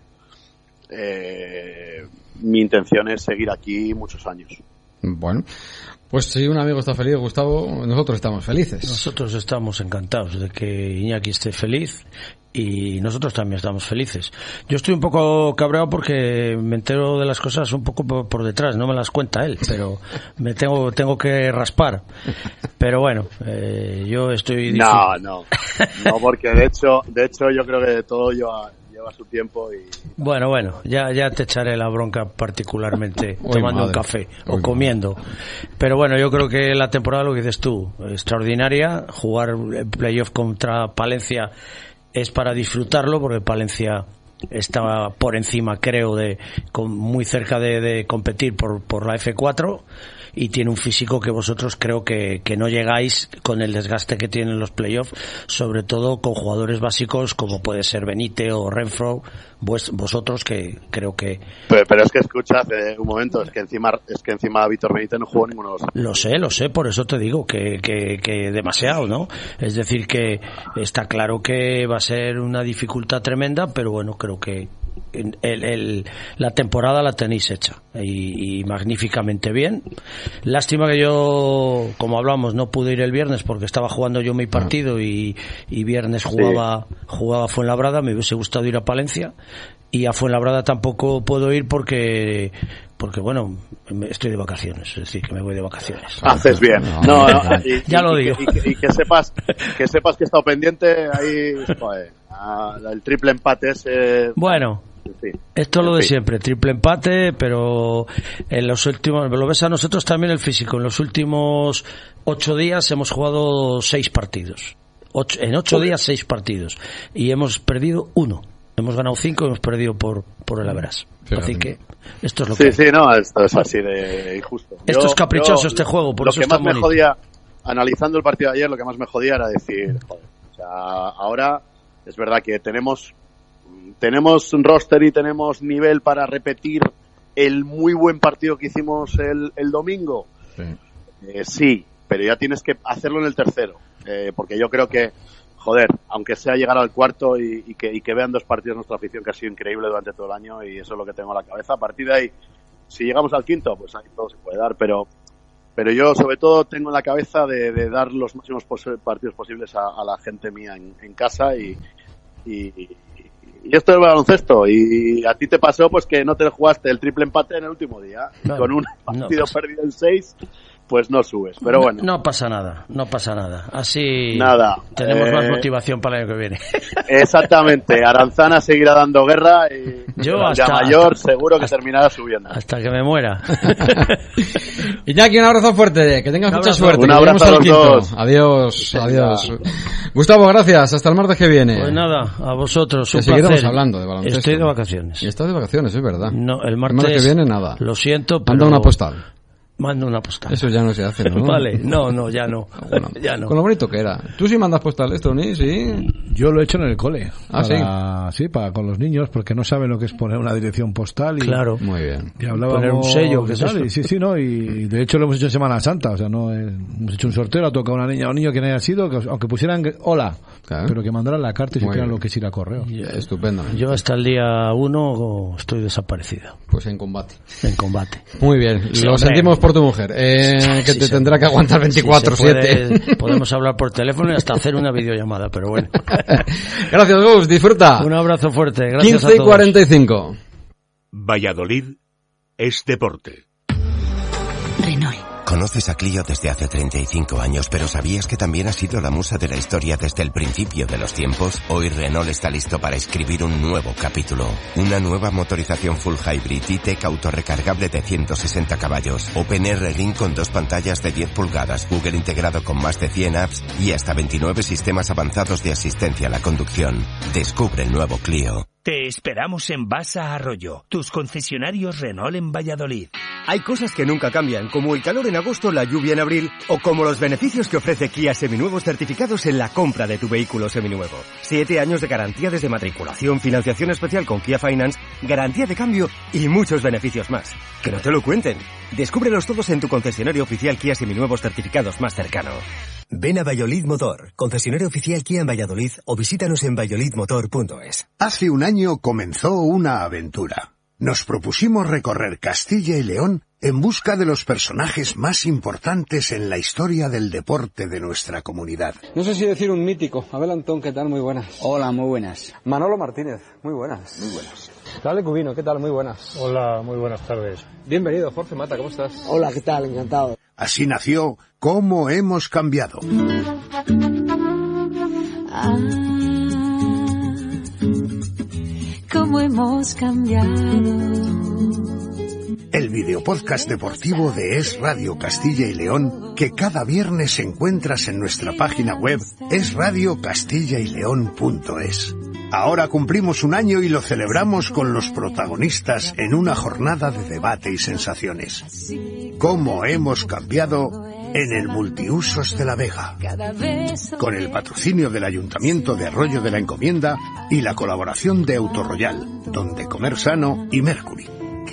mi intención es seguir aquí muchos años. Bueno, pues si un amigo está feliz, Gustavo, nosotros estamos felices. Nosotros estamos encantados de que Iñaki esté feliz y nosotros también estamos felices. Yo estoy un poco cabreado porque me entero de las cosas un poco por detrás, no me las cuenta él, pero me tengo que raspar. Pero bueno, yo estoy... No, porque de hecho yo creo que todo lleva su tiempo y... Bueno, ya te echaré la bronca particularmente tomando un café o comiendo. Pero bueno, yo creo que la temporada, lo que dices tú, extraordinaria. Jugar el playoff contra Palencia es para disfrutarlo, porque Palencia está por encima, creo, muy cerca de competir por la F4, y tiene un físico que vosotros creo que no llegáis con el desgaste que tienen los playoffs, sobre todo con jugadores básicos como puede ser Benítez o Renfro, vosotros, que creo que... Pero es que escucha, un momento, es que encima Víctor Benítez no jugó ninguno de los... Lo sé, por eso te digo que demasiado, ¿no? Es decir, que está claro que va a ser una dificultad tremenda, pero bueno, creo que la temporada la tenéis hecha y magníficamente bien. Lástima que yo, como hablamos, no pude ir el viernes porque estaba jugando yo mi partido y viernes jugaba Fuenlabrada. Me hubiese gustado ir a Palencia, y a Fuenlabrada tampoco puedo ir porque bueno, estoy de vacaciones, es decir, que me voy de vacaciones. Haces bien. Ya lo digo. Y que sepas que he estado pendiente ahí, joder, el triple empate ese. Bueno, Esto es lo de siempre, triple empate, pero en los últimos, lo ves a nosotros también el físico, en los últimos 8 días hemos jugado 6 partidos. En 8 días 6 partidos. Y hemos perdido 1. Hemos ganado 5 y hemos perdido por el average. Así que esto es lo que... Sí, no, esto es así de injusto. Esto es caprichoso este juego, por eso lo que más me bonito. jodía, analizando el partido de ayer, lo que más me jodía era decir, joder, o sea, ahora es verdad que tenemos un roster y tenemos nivel para repetir el muy buen partido que hicimos el domingo. Sí, pero ya tienes que hacerlo en el tercero, porque yo creo que, joder, aunque sea llegar al cuarto y que vean 2 partidos nuestra afición, que ha sido increíble durante todo el año, y eso es lo que tengo en la cabeza. A partir de ahí, si llegamos al quinto, pues ahí todo se puede dar, pero yo sobre todo tengo en la cabeza de dar los máximos partidos posibles a la gente mía en casa y esto es el baloncesto, y a ti te pasó pues que no te jugaste el triple empate en el último día, con un partido perdido en 6, pues no subes, pero bueno. No pasa nada. Así tenemos más motivación para el año que viene. Exactamente, Aranzana seguirá dando guerra y yo hasta mayor seguro que terminará subiendo. Hasta que me muera. Iñaki, un abrazo fuerte, que tengas mucha suerte. Un abrazo a los dos. Adiós. Gustavo, gracias, hasta el martes que viene. Pues nada, a vosotros, un seguiremos placer. hablando de baloncesto. Estoy de vacaciones. Y estás de vacaciones, es verdad. No, el martes que viene nada. Lo siento, pero... Manda una postal. Mando una postal. Eso ya no se hace, ¿no? Vale, no, ya no. Bueno, ya no. Con lo bonito que era. ¿Tú sí mandas postales, Tony? Sí. Yo lo he hecho en el cole. ¿Ah, sí? Sí, con los niños, porque no saben lo que es poner una dirección postal. Y, claro. Muy bien. Y hablábamos, poner un sello, ¿qué es eso? Sí, ¿no? Y de hecho lo hemos hecho en Semana Santa. O sea, no hemos hecho un sorteo, ha tocado una niña o un niño que no haya sido, que, aunque pusieran hola, pero que mandaran la carta y supieran lo que es ir a correo. Estupendo. Yo hasta el día 1 estoy desaparecido. Pues en combate. Muy bien. Lo sentimos por tu mujer. Que te tendrá que aguantar 24/7. Podemos hablar por teléfono y hasta hacer una videollamada, pero bueno. Gracias, Gus, disfruta. Un abrazo fuerte, gracias 15:45. Valladolid es deporte. Renault. Conoces a Clio desde hace 35 años, pero ¿sabías que también ha sido la musa de la historia desde el principio de los tiempos? Hoy Renault está listo para escribir un nuevo capítulo. Una nueva motorización full hybrid E-Tech autorrecargable de 160 caballos. OpenR Ring con 2 pantallas de 10 pulgadas, Google integrado con más de 100 apps y hasta 29 sistemas avanzados de asistencia a la conducción. Descubre el nuevo Clio. Te esperamos en Basa Arroyo, tus concesionarios Renault en Valladolid. Hay cosas que nunca cambian, como el calor en agosto, la lluvia en abril, o como los beneficios que ofrece Kia Seminuevos certificados en la compra de tu vehículo seminuevo. 7 años de garantía desde matriculación, financiación especial con Kia Finance, garantía de cambio y muchos beneficios más. Que no te lo cuenten. Descúbrelos todos en tu concesionario oficial Kia Seminuevos certificados más cercano. Ven a Valladolid Motor, concesionario oficial Kia en Valladolid, o visítanos en valladolidmotor.es. Hace un año comenzó una aventura. Nos propusimos recorrer Castilla y León en busca de los personajes más importantes en la historia del deporte de nuestra comunidad. No sé si decir un mítico. Abel Antón, ¿qué tal? Muy buenas. Hola, muy buenas. Manolo Martínez, muy buenas. Muy buenas. Dale Cubino, ¿qué tal? Muy buenas. Hola, muy buenas tardes. Bienvenido, Jorge Mata, ¿cómo estás? Hola, ¿qué tal? Encantado. Así nació Cómo hemos cambiado. Cómo hemos cambiado. El videopodcast deportivo de Es Radio Castilla y León, que cada viernes encuentras en nuestra página web esradiocastillaileón.es. Ahora cumplimos un año y lo celebramos con los protagonistas en una jornada de debate y sensaciones. Cómo hemos cambiado en el Multiusos de la Vega, con el patrocinio del Ayuntamiento de Arroyo de la Encomienda y la colaboración de Autorroyal, Donde Comer Sano y Mercury.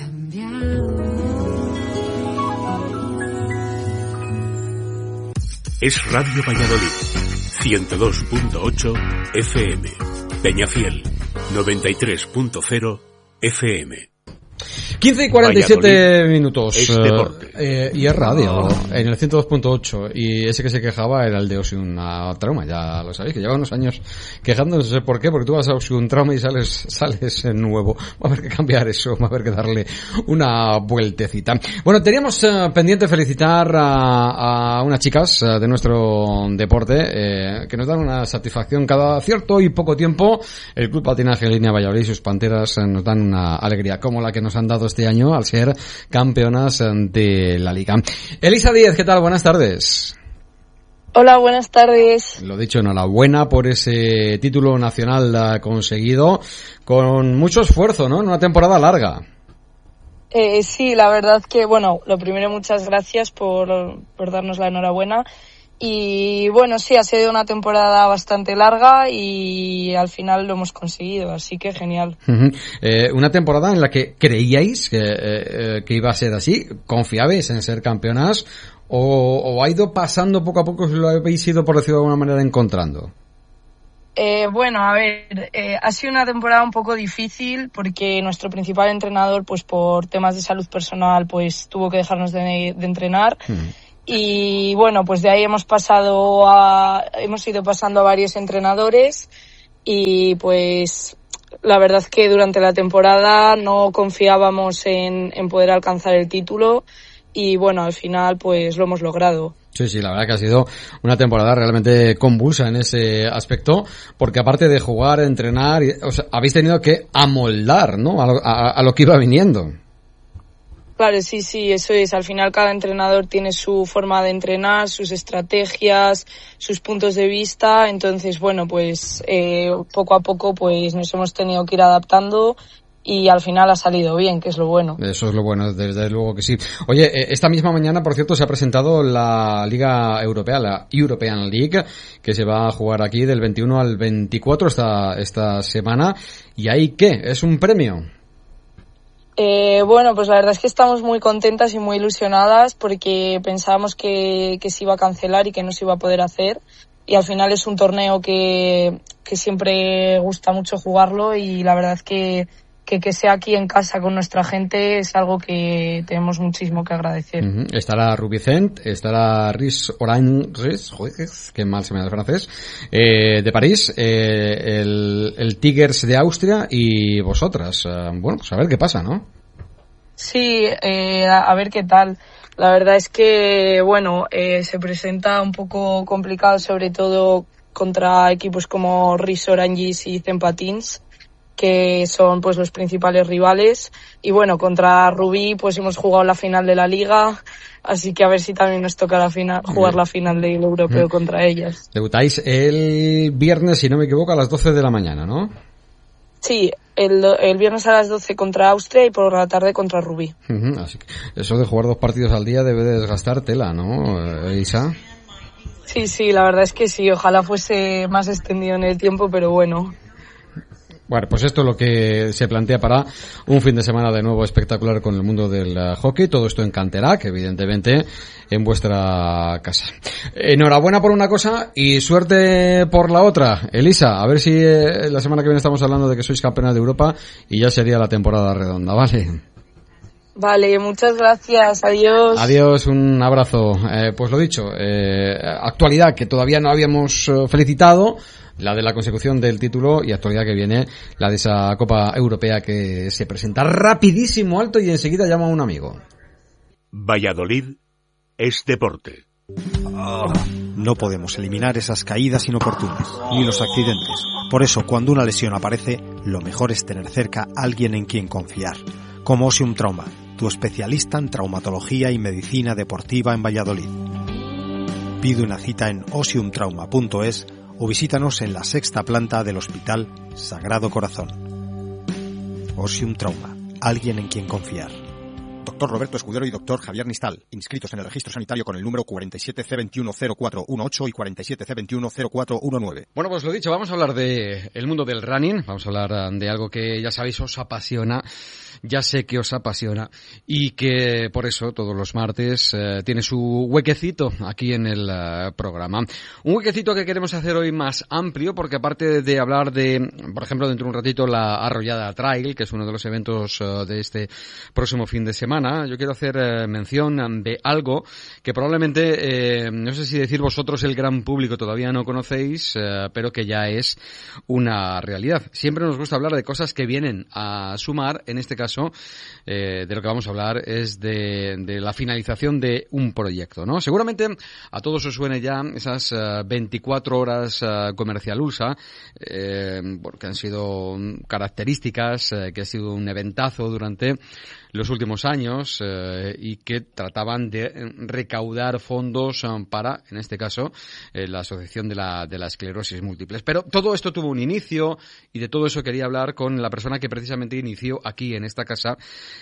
Es Radio Valladolid, 102.8 FM, Peñafiel, 93.0 FM. 15:47 minutos. Y es radio, en el 102.8. Y ese que se quejaba era el de Osiun Trauma, ya lo sabéis, que lleva unos años quejándose, no sé por qué, porque tú vas a Osiun Trauma y sales en nuevo. Va a haber que cambiar eso, va a haber que darle una vueltecita. Bueno, teníamos pendiente felicitar a unas chicas de nuestro deporte que nos dan una satisfacción cada cierto y poco tiempo. El Club Patinaje en Línea Valladolid y sus Panteras nos dan una alegría como la que nos han dado este año al ser campeonas de la Liga. Elisa Díez, ¿qué tal? Buenas tardes. Hola, buenas tardes. Lo dicho, enhorabuena por ese título nacional conseguido con mucho esfuerzo, ¿no? En una temporada larga. Sí, la verdad que, bueno, lo primero, muchas gracias por darnos la enhorabuena. Y bueno, sí, ha sido una temporada bastante larga y al final lo hemos conseguido, así que genial. Una temporada en la que creíais que iba a ser así, confiabais en ser campeonas, o ha ido pasando poco a poco, si lo habéis ido, por decirlo de alguna manera, encontrando. Bueno, a ver, ha sido una temporada un poco difícil porque nuestro principal entrenador, pues por temas de salud personal, pues tuvo que dejarnos de entrenar. Y bueno, pues de ahí hemos ido pasando a varios entrenadores y pues la verdad es que durante la temporada no confiábamos en poder alcanzar el título y bueno, al final pues lo hemos logrado. Sí, la verdad que ha sido una temporada realmente convulsa en ese aspecto, porque aparte de jugar, entrenar, habéis tenido que amoldar, ¿no? A lo que iba viniendo. Claro, sí, eso es. Al final cada entrenador tiene su forma de entrenar, sus estrategias, sus puntos de vista. Entonces, bueno, pues poco a poco pues nos hemos tenido que ir adaptando y al final ha salido bien, que es lo bueno. Eso es lo bueno, desde luego que sí. Oye, esta misma mañana, por cierto, se ha presentado la Liga Europea, la European League, que se va a jugar aquí del 21 al 24 esta semana. ¿Y ahí qué? ¿Es un premio? Bueno, pues la verdad es que estamos muy contentas y muy ilusionadas porque pensábamos que se iba a cancelar y que no se iba a poder hacer. Y al final es un torneo que siempre gusta mucho jugarlo y la verdad es que sea aquí en casa con nuestra gente es algo que tenemos muchísimo que agradecer. Estará Rubicent, estará Riz Oranges, que mal se me da el francés, de París, el Tigers de Austria y vosotras. Bueno, pues a ver qué pasa, ¿no? Sí, a ver qué tal. La verdad es que, bueno, se presenta un poco complicado, sobre todo contra equipos como Riz Oranges y Zempatins, que son pues los principales rivales, y bueno, contra Rubí pues hemos jugado la final de la Liga, así que a ver si también nos toca jugar la final del europeo contra ellas. Debutáis el viernes, si no me equivoco, a las 12 de la mañana, ¿no? Sí, el viernes a las 12 contra Austria y por la tarde contra Rubí. Así que eso de jugar 2 partidos al día debe de desgastar tela, ¿no, Isa? Sí, la verdad es que sí, ojalá fuese más extendido en el tiempo, pero bueno. Bueno, pues esto es lo que se plantea para un fin de semana de nuevo espectacular con el mundo del hockey. Todo esto en Canterac, evidentemente, en vuestra casa. Enhorabuena por una cosa y suerte por la otra. Elisa, a ver si la semana que viene estamos hablando de que sois campeona de Europa y ya sería la temporada redonda, ¿vale? Vale, muchas gracias, adiós. Adiós, un abrazo. Pues lo dicho, actualidad que todavía no habíamos felicitado, la de la consecución del título, y actualidad que viene, la de esa Copa Europea que se presenta rapidísimo, alto, y enseguida llama a un amigo. Valladolid es deporte. No podemos eliminar esas caídas inoportunas, ni los accidentes. Por eso, cuando una lesión aparece, lo mejor es tener cerca a alguien en quien confiar. Como Osium Trauma, tu especialista en traumatología y medicina deportiva en Valladolid. Pide una cita en osiumtrauma.es o visítanos en la 6ª planta del Hospital Sagrado Corazón. Osium Trauma, alguien en quien confiar. Doctor Roberto Escudero y Doctor Javier Nistal, inscritos en el registro sanitario con el número 47C210418 y 47C210419. Bueno, pues lo dicho, vamos a hablar de el mundo del running, vamos a hablar de algo que ya sabéis os apasiona, ya sé que os apasiona y que por eso todos los martes tiene su huequecito aquí en el programa. Un huequecito que queremos hacer hoy más amplio, porque aparte de hablar de, por ejemplo, dentro de un ratito, la Arrollada Trail, que es uno de los eventos de este próximo fin de semana, yo quiero hacer mención de algo que probablemente, no sé si decir vosotros, el gran público todavía no conocéis, pero que ya es una realidad. Siempre nos gusta hablar de cosas que vienen a sumar. En este caso, de lo que vamos a hablar es de la finalización de un proyecto, ¿no? Seguramente a todos os suene ya esas 24 horas Comercial USA, porque han sido características, que ha sido un eventazo durante los últimos años y que trataban de recaudar fondos para, en este caso, la Asociación de la Esclerosis Múltiples. Pero todo esto tuvo un inicio y de todo eso quería hablar con la persona que precisamente inició aquí en esta casa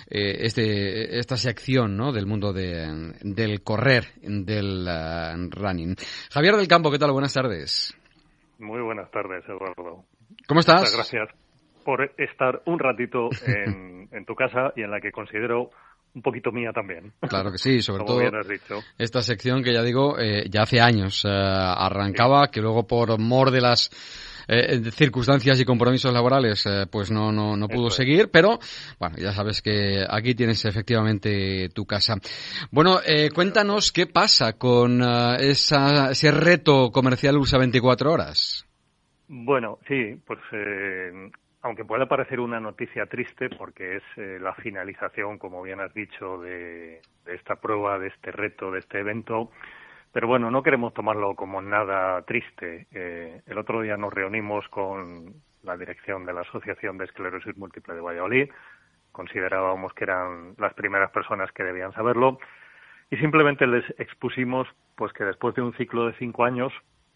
esta sección, ¿no?, del mundo del correr, del running. Javier del Campo, ¿qué tal? Buenas tardes. Muy buenas tardes, Eduardo. ¿Cómo estás? Muchas gracias por estar un ratito en tu casa y en la que considero un poquito mía también. Claro que sí, sobre como todo bien has dicho. Esta sección que ya digo, ya hace años arrancaba, sí, que luego por mor de las circunstancias y compromisos laborales pues no pudo seguir, pero bueno, ya sabes que aquí tienes efectivamente tu casa. Bueno, cuéntanos qué pasa con ese reto Comercial USA 24 horas. Bueno, sí, pues aunque pueda parecer una noticia triste porque es la finalización, como bien has dicho, de esta prueba, de este reto, de este evento, pero bueno, no queremos tomarlo como nada triste. El otro día nos reunimos con la dirección de la Asociación de Esclerosis Múltiple de Valladolid, considerábamos que eran las primeras personas que debían saberlo, y simplemente les expusimos pues que después de un ciclo de 5 años,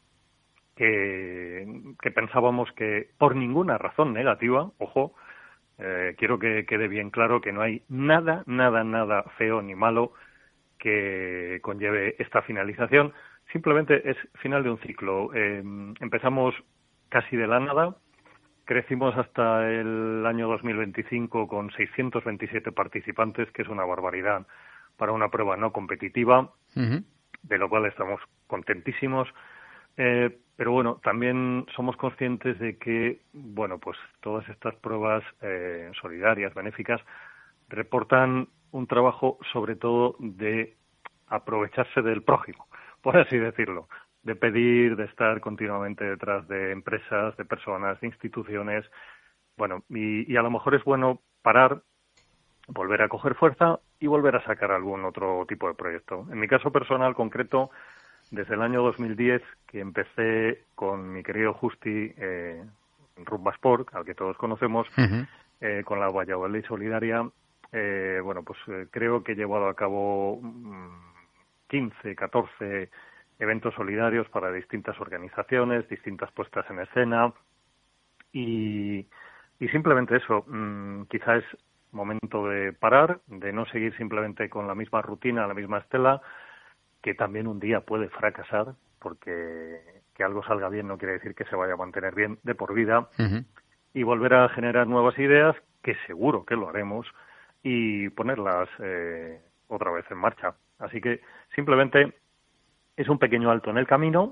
que pensábamos que por ninguna razón negativa, ojo, quiero que quede bien claro que no hay nada feo ni malo que conlleve esta finalización, simplemente es final de un ciclo. Empezamos casi de la nada, crecimos hasta el año 2025 con 627 participantes, que es una barbaridad para una prueba no competitiva, de lo cual estamos contentísimos. Pero bueno, también somos conscientes de que, bueno, pues todas estas pruebas solidarias, benéficas, reportan un trabajo sobre todo de aprovecharse del prójimo, por así decirlo, de pedir, de estar continuamente detrás de empresas, de personas, de instituciones. Bueno, y a lo mejor es bueno parar, volver a coger fuerza y volver a sacar algún otro tipo de proyecto. En mi caso personal concreto, desde el año 2010, que empecé con mi querido Justi Rumba Sport, al que todos conocemos, con la Valladolid Solidaria, bueno, pues creo que he llevado a cabo 15, 14 eventos solidarios para distintas organizaciones, distintas puestas en escena, y simplemente eso, quizá es momento de parar, de no seguir simplemente con la misma rutina, la misma estela, que también un día puede fracasar, porque que algo salga bien no quiere decir que se vaya a mantener bien de por vida, y volver a generar nuevas ideas, que seguro que lo haremos, y ponerlas otra vez en marcha. Así que simplemente es un pequeño alto en el camino,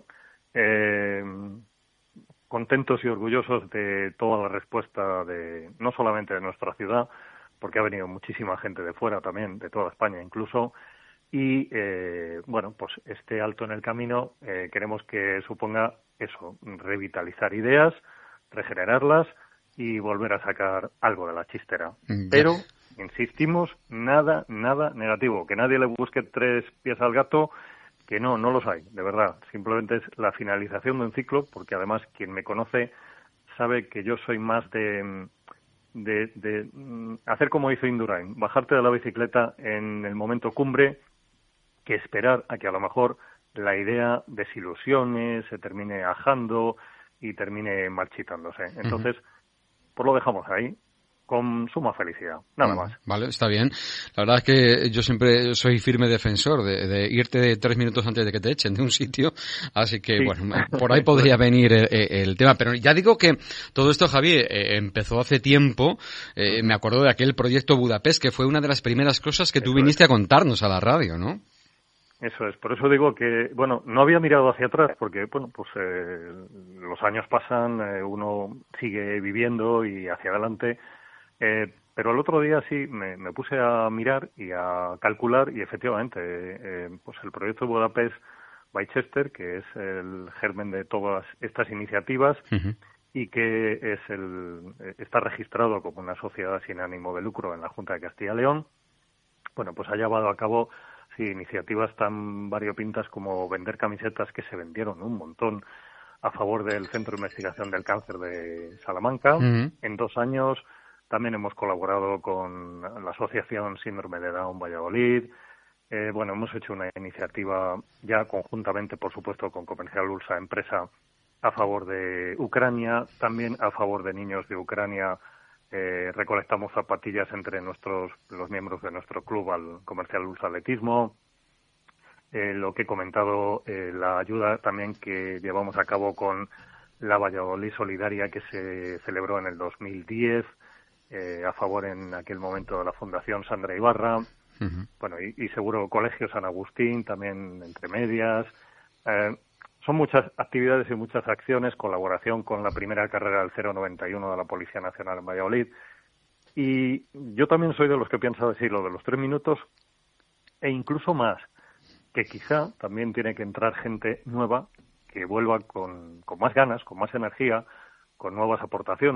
contentos y orgullosos de toda la respuesta de no solamente de nuestra ciudad, porque ha venido muchísima gente de fuera también, de toda España incluso, y bueno, pues este alto en el camino queremos que suponga eso, revitalizar ideas, regenerarlas y volver a sacar algo de la chistera. Pero, insistimos, nada negativo, que nadie le busque 3 pies al gato, que no los hay, de verdad. Simplemente es la finalización de un ciclo, porque además quien me conoce sabe que yo soy más de hacer como hizo Indurain, bajarte de la bicicleta en el momento cumbre, que esperar a que a lo mejor la idea desilusione, se termine ajando y termine marchitándose. Entonces, pues lo dejamos ahí. con suma felicidad, nada más. Vale, está bien. La verdad es que yo siempre soy firme defensor de irte 3 minutos antes de que te echen de un sitio, así que, sí. Bueno, por ahí podría venir el tema. Pero ya digo que todo esto, Javi, empezó hace tiempo. Me acuerdo de aquel proyecto Budapest, que fue una de las primeras cosas que tú viniste a contarnos a la radio, ¿no? Eso es, por eso digo que, bueno, no había mirado hacia atrás, porque, bueno, pues los años pasan, uno sigue viviendo y hacia adelante. Pero el otro día sí me puse a mirar y a calcular y efectivamente pues el proyecto Budapest by Chester, que es el germen de todas estas iniciativas y que está registrado como una sociedad sin ánimo de lucro en la Junta de Castilla y León, bueno, pues ha llevado a cabo iniciativas tan variopintas como vender camisetas, que se vendieron un montón, a favor del Centro de Investigación del Cáncer de Salamanca. En 2 años también hemos colaborado con la Asociación Síndrome de Down Valladolid. Bueno, hemos hecho una iniciativa ya conjuntamente, por supuesto, con Comercial Ulsa Empresa a favor de Ucrania, también a favor de niños de Ucrania. Recolectamos zapatillas entre los miembros de nuestro club al Comercial Ulsa Atletismo. Lo que he comentado, la ayuda también que llevamos a cabo con la Valladolid Solidaria, que se celebró en el 2010. A favor en aquel momento de la Fundación Sandra Ibarra, bueno, y seguro Colegio San Agustín, también entre medias. Son muchas actividades y muchas acciones, colaboración con la primera carrera del 091 de la Policía Nacional en Valladolid. Y yo también soy de los que piensa decir lo de los 3 minutos, e incluso más, que quizá también tiene que entrar gente nueva que vuelva con más ganas, con más energía, con nuevas aportaciones.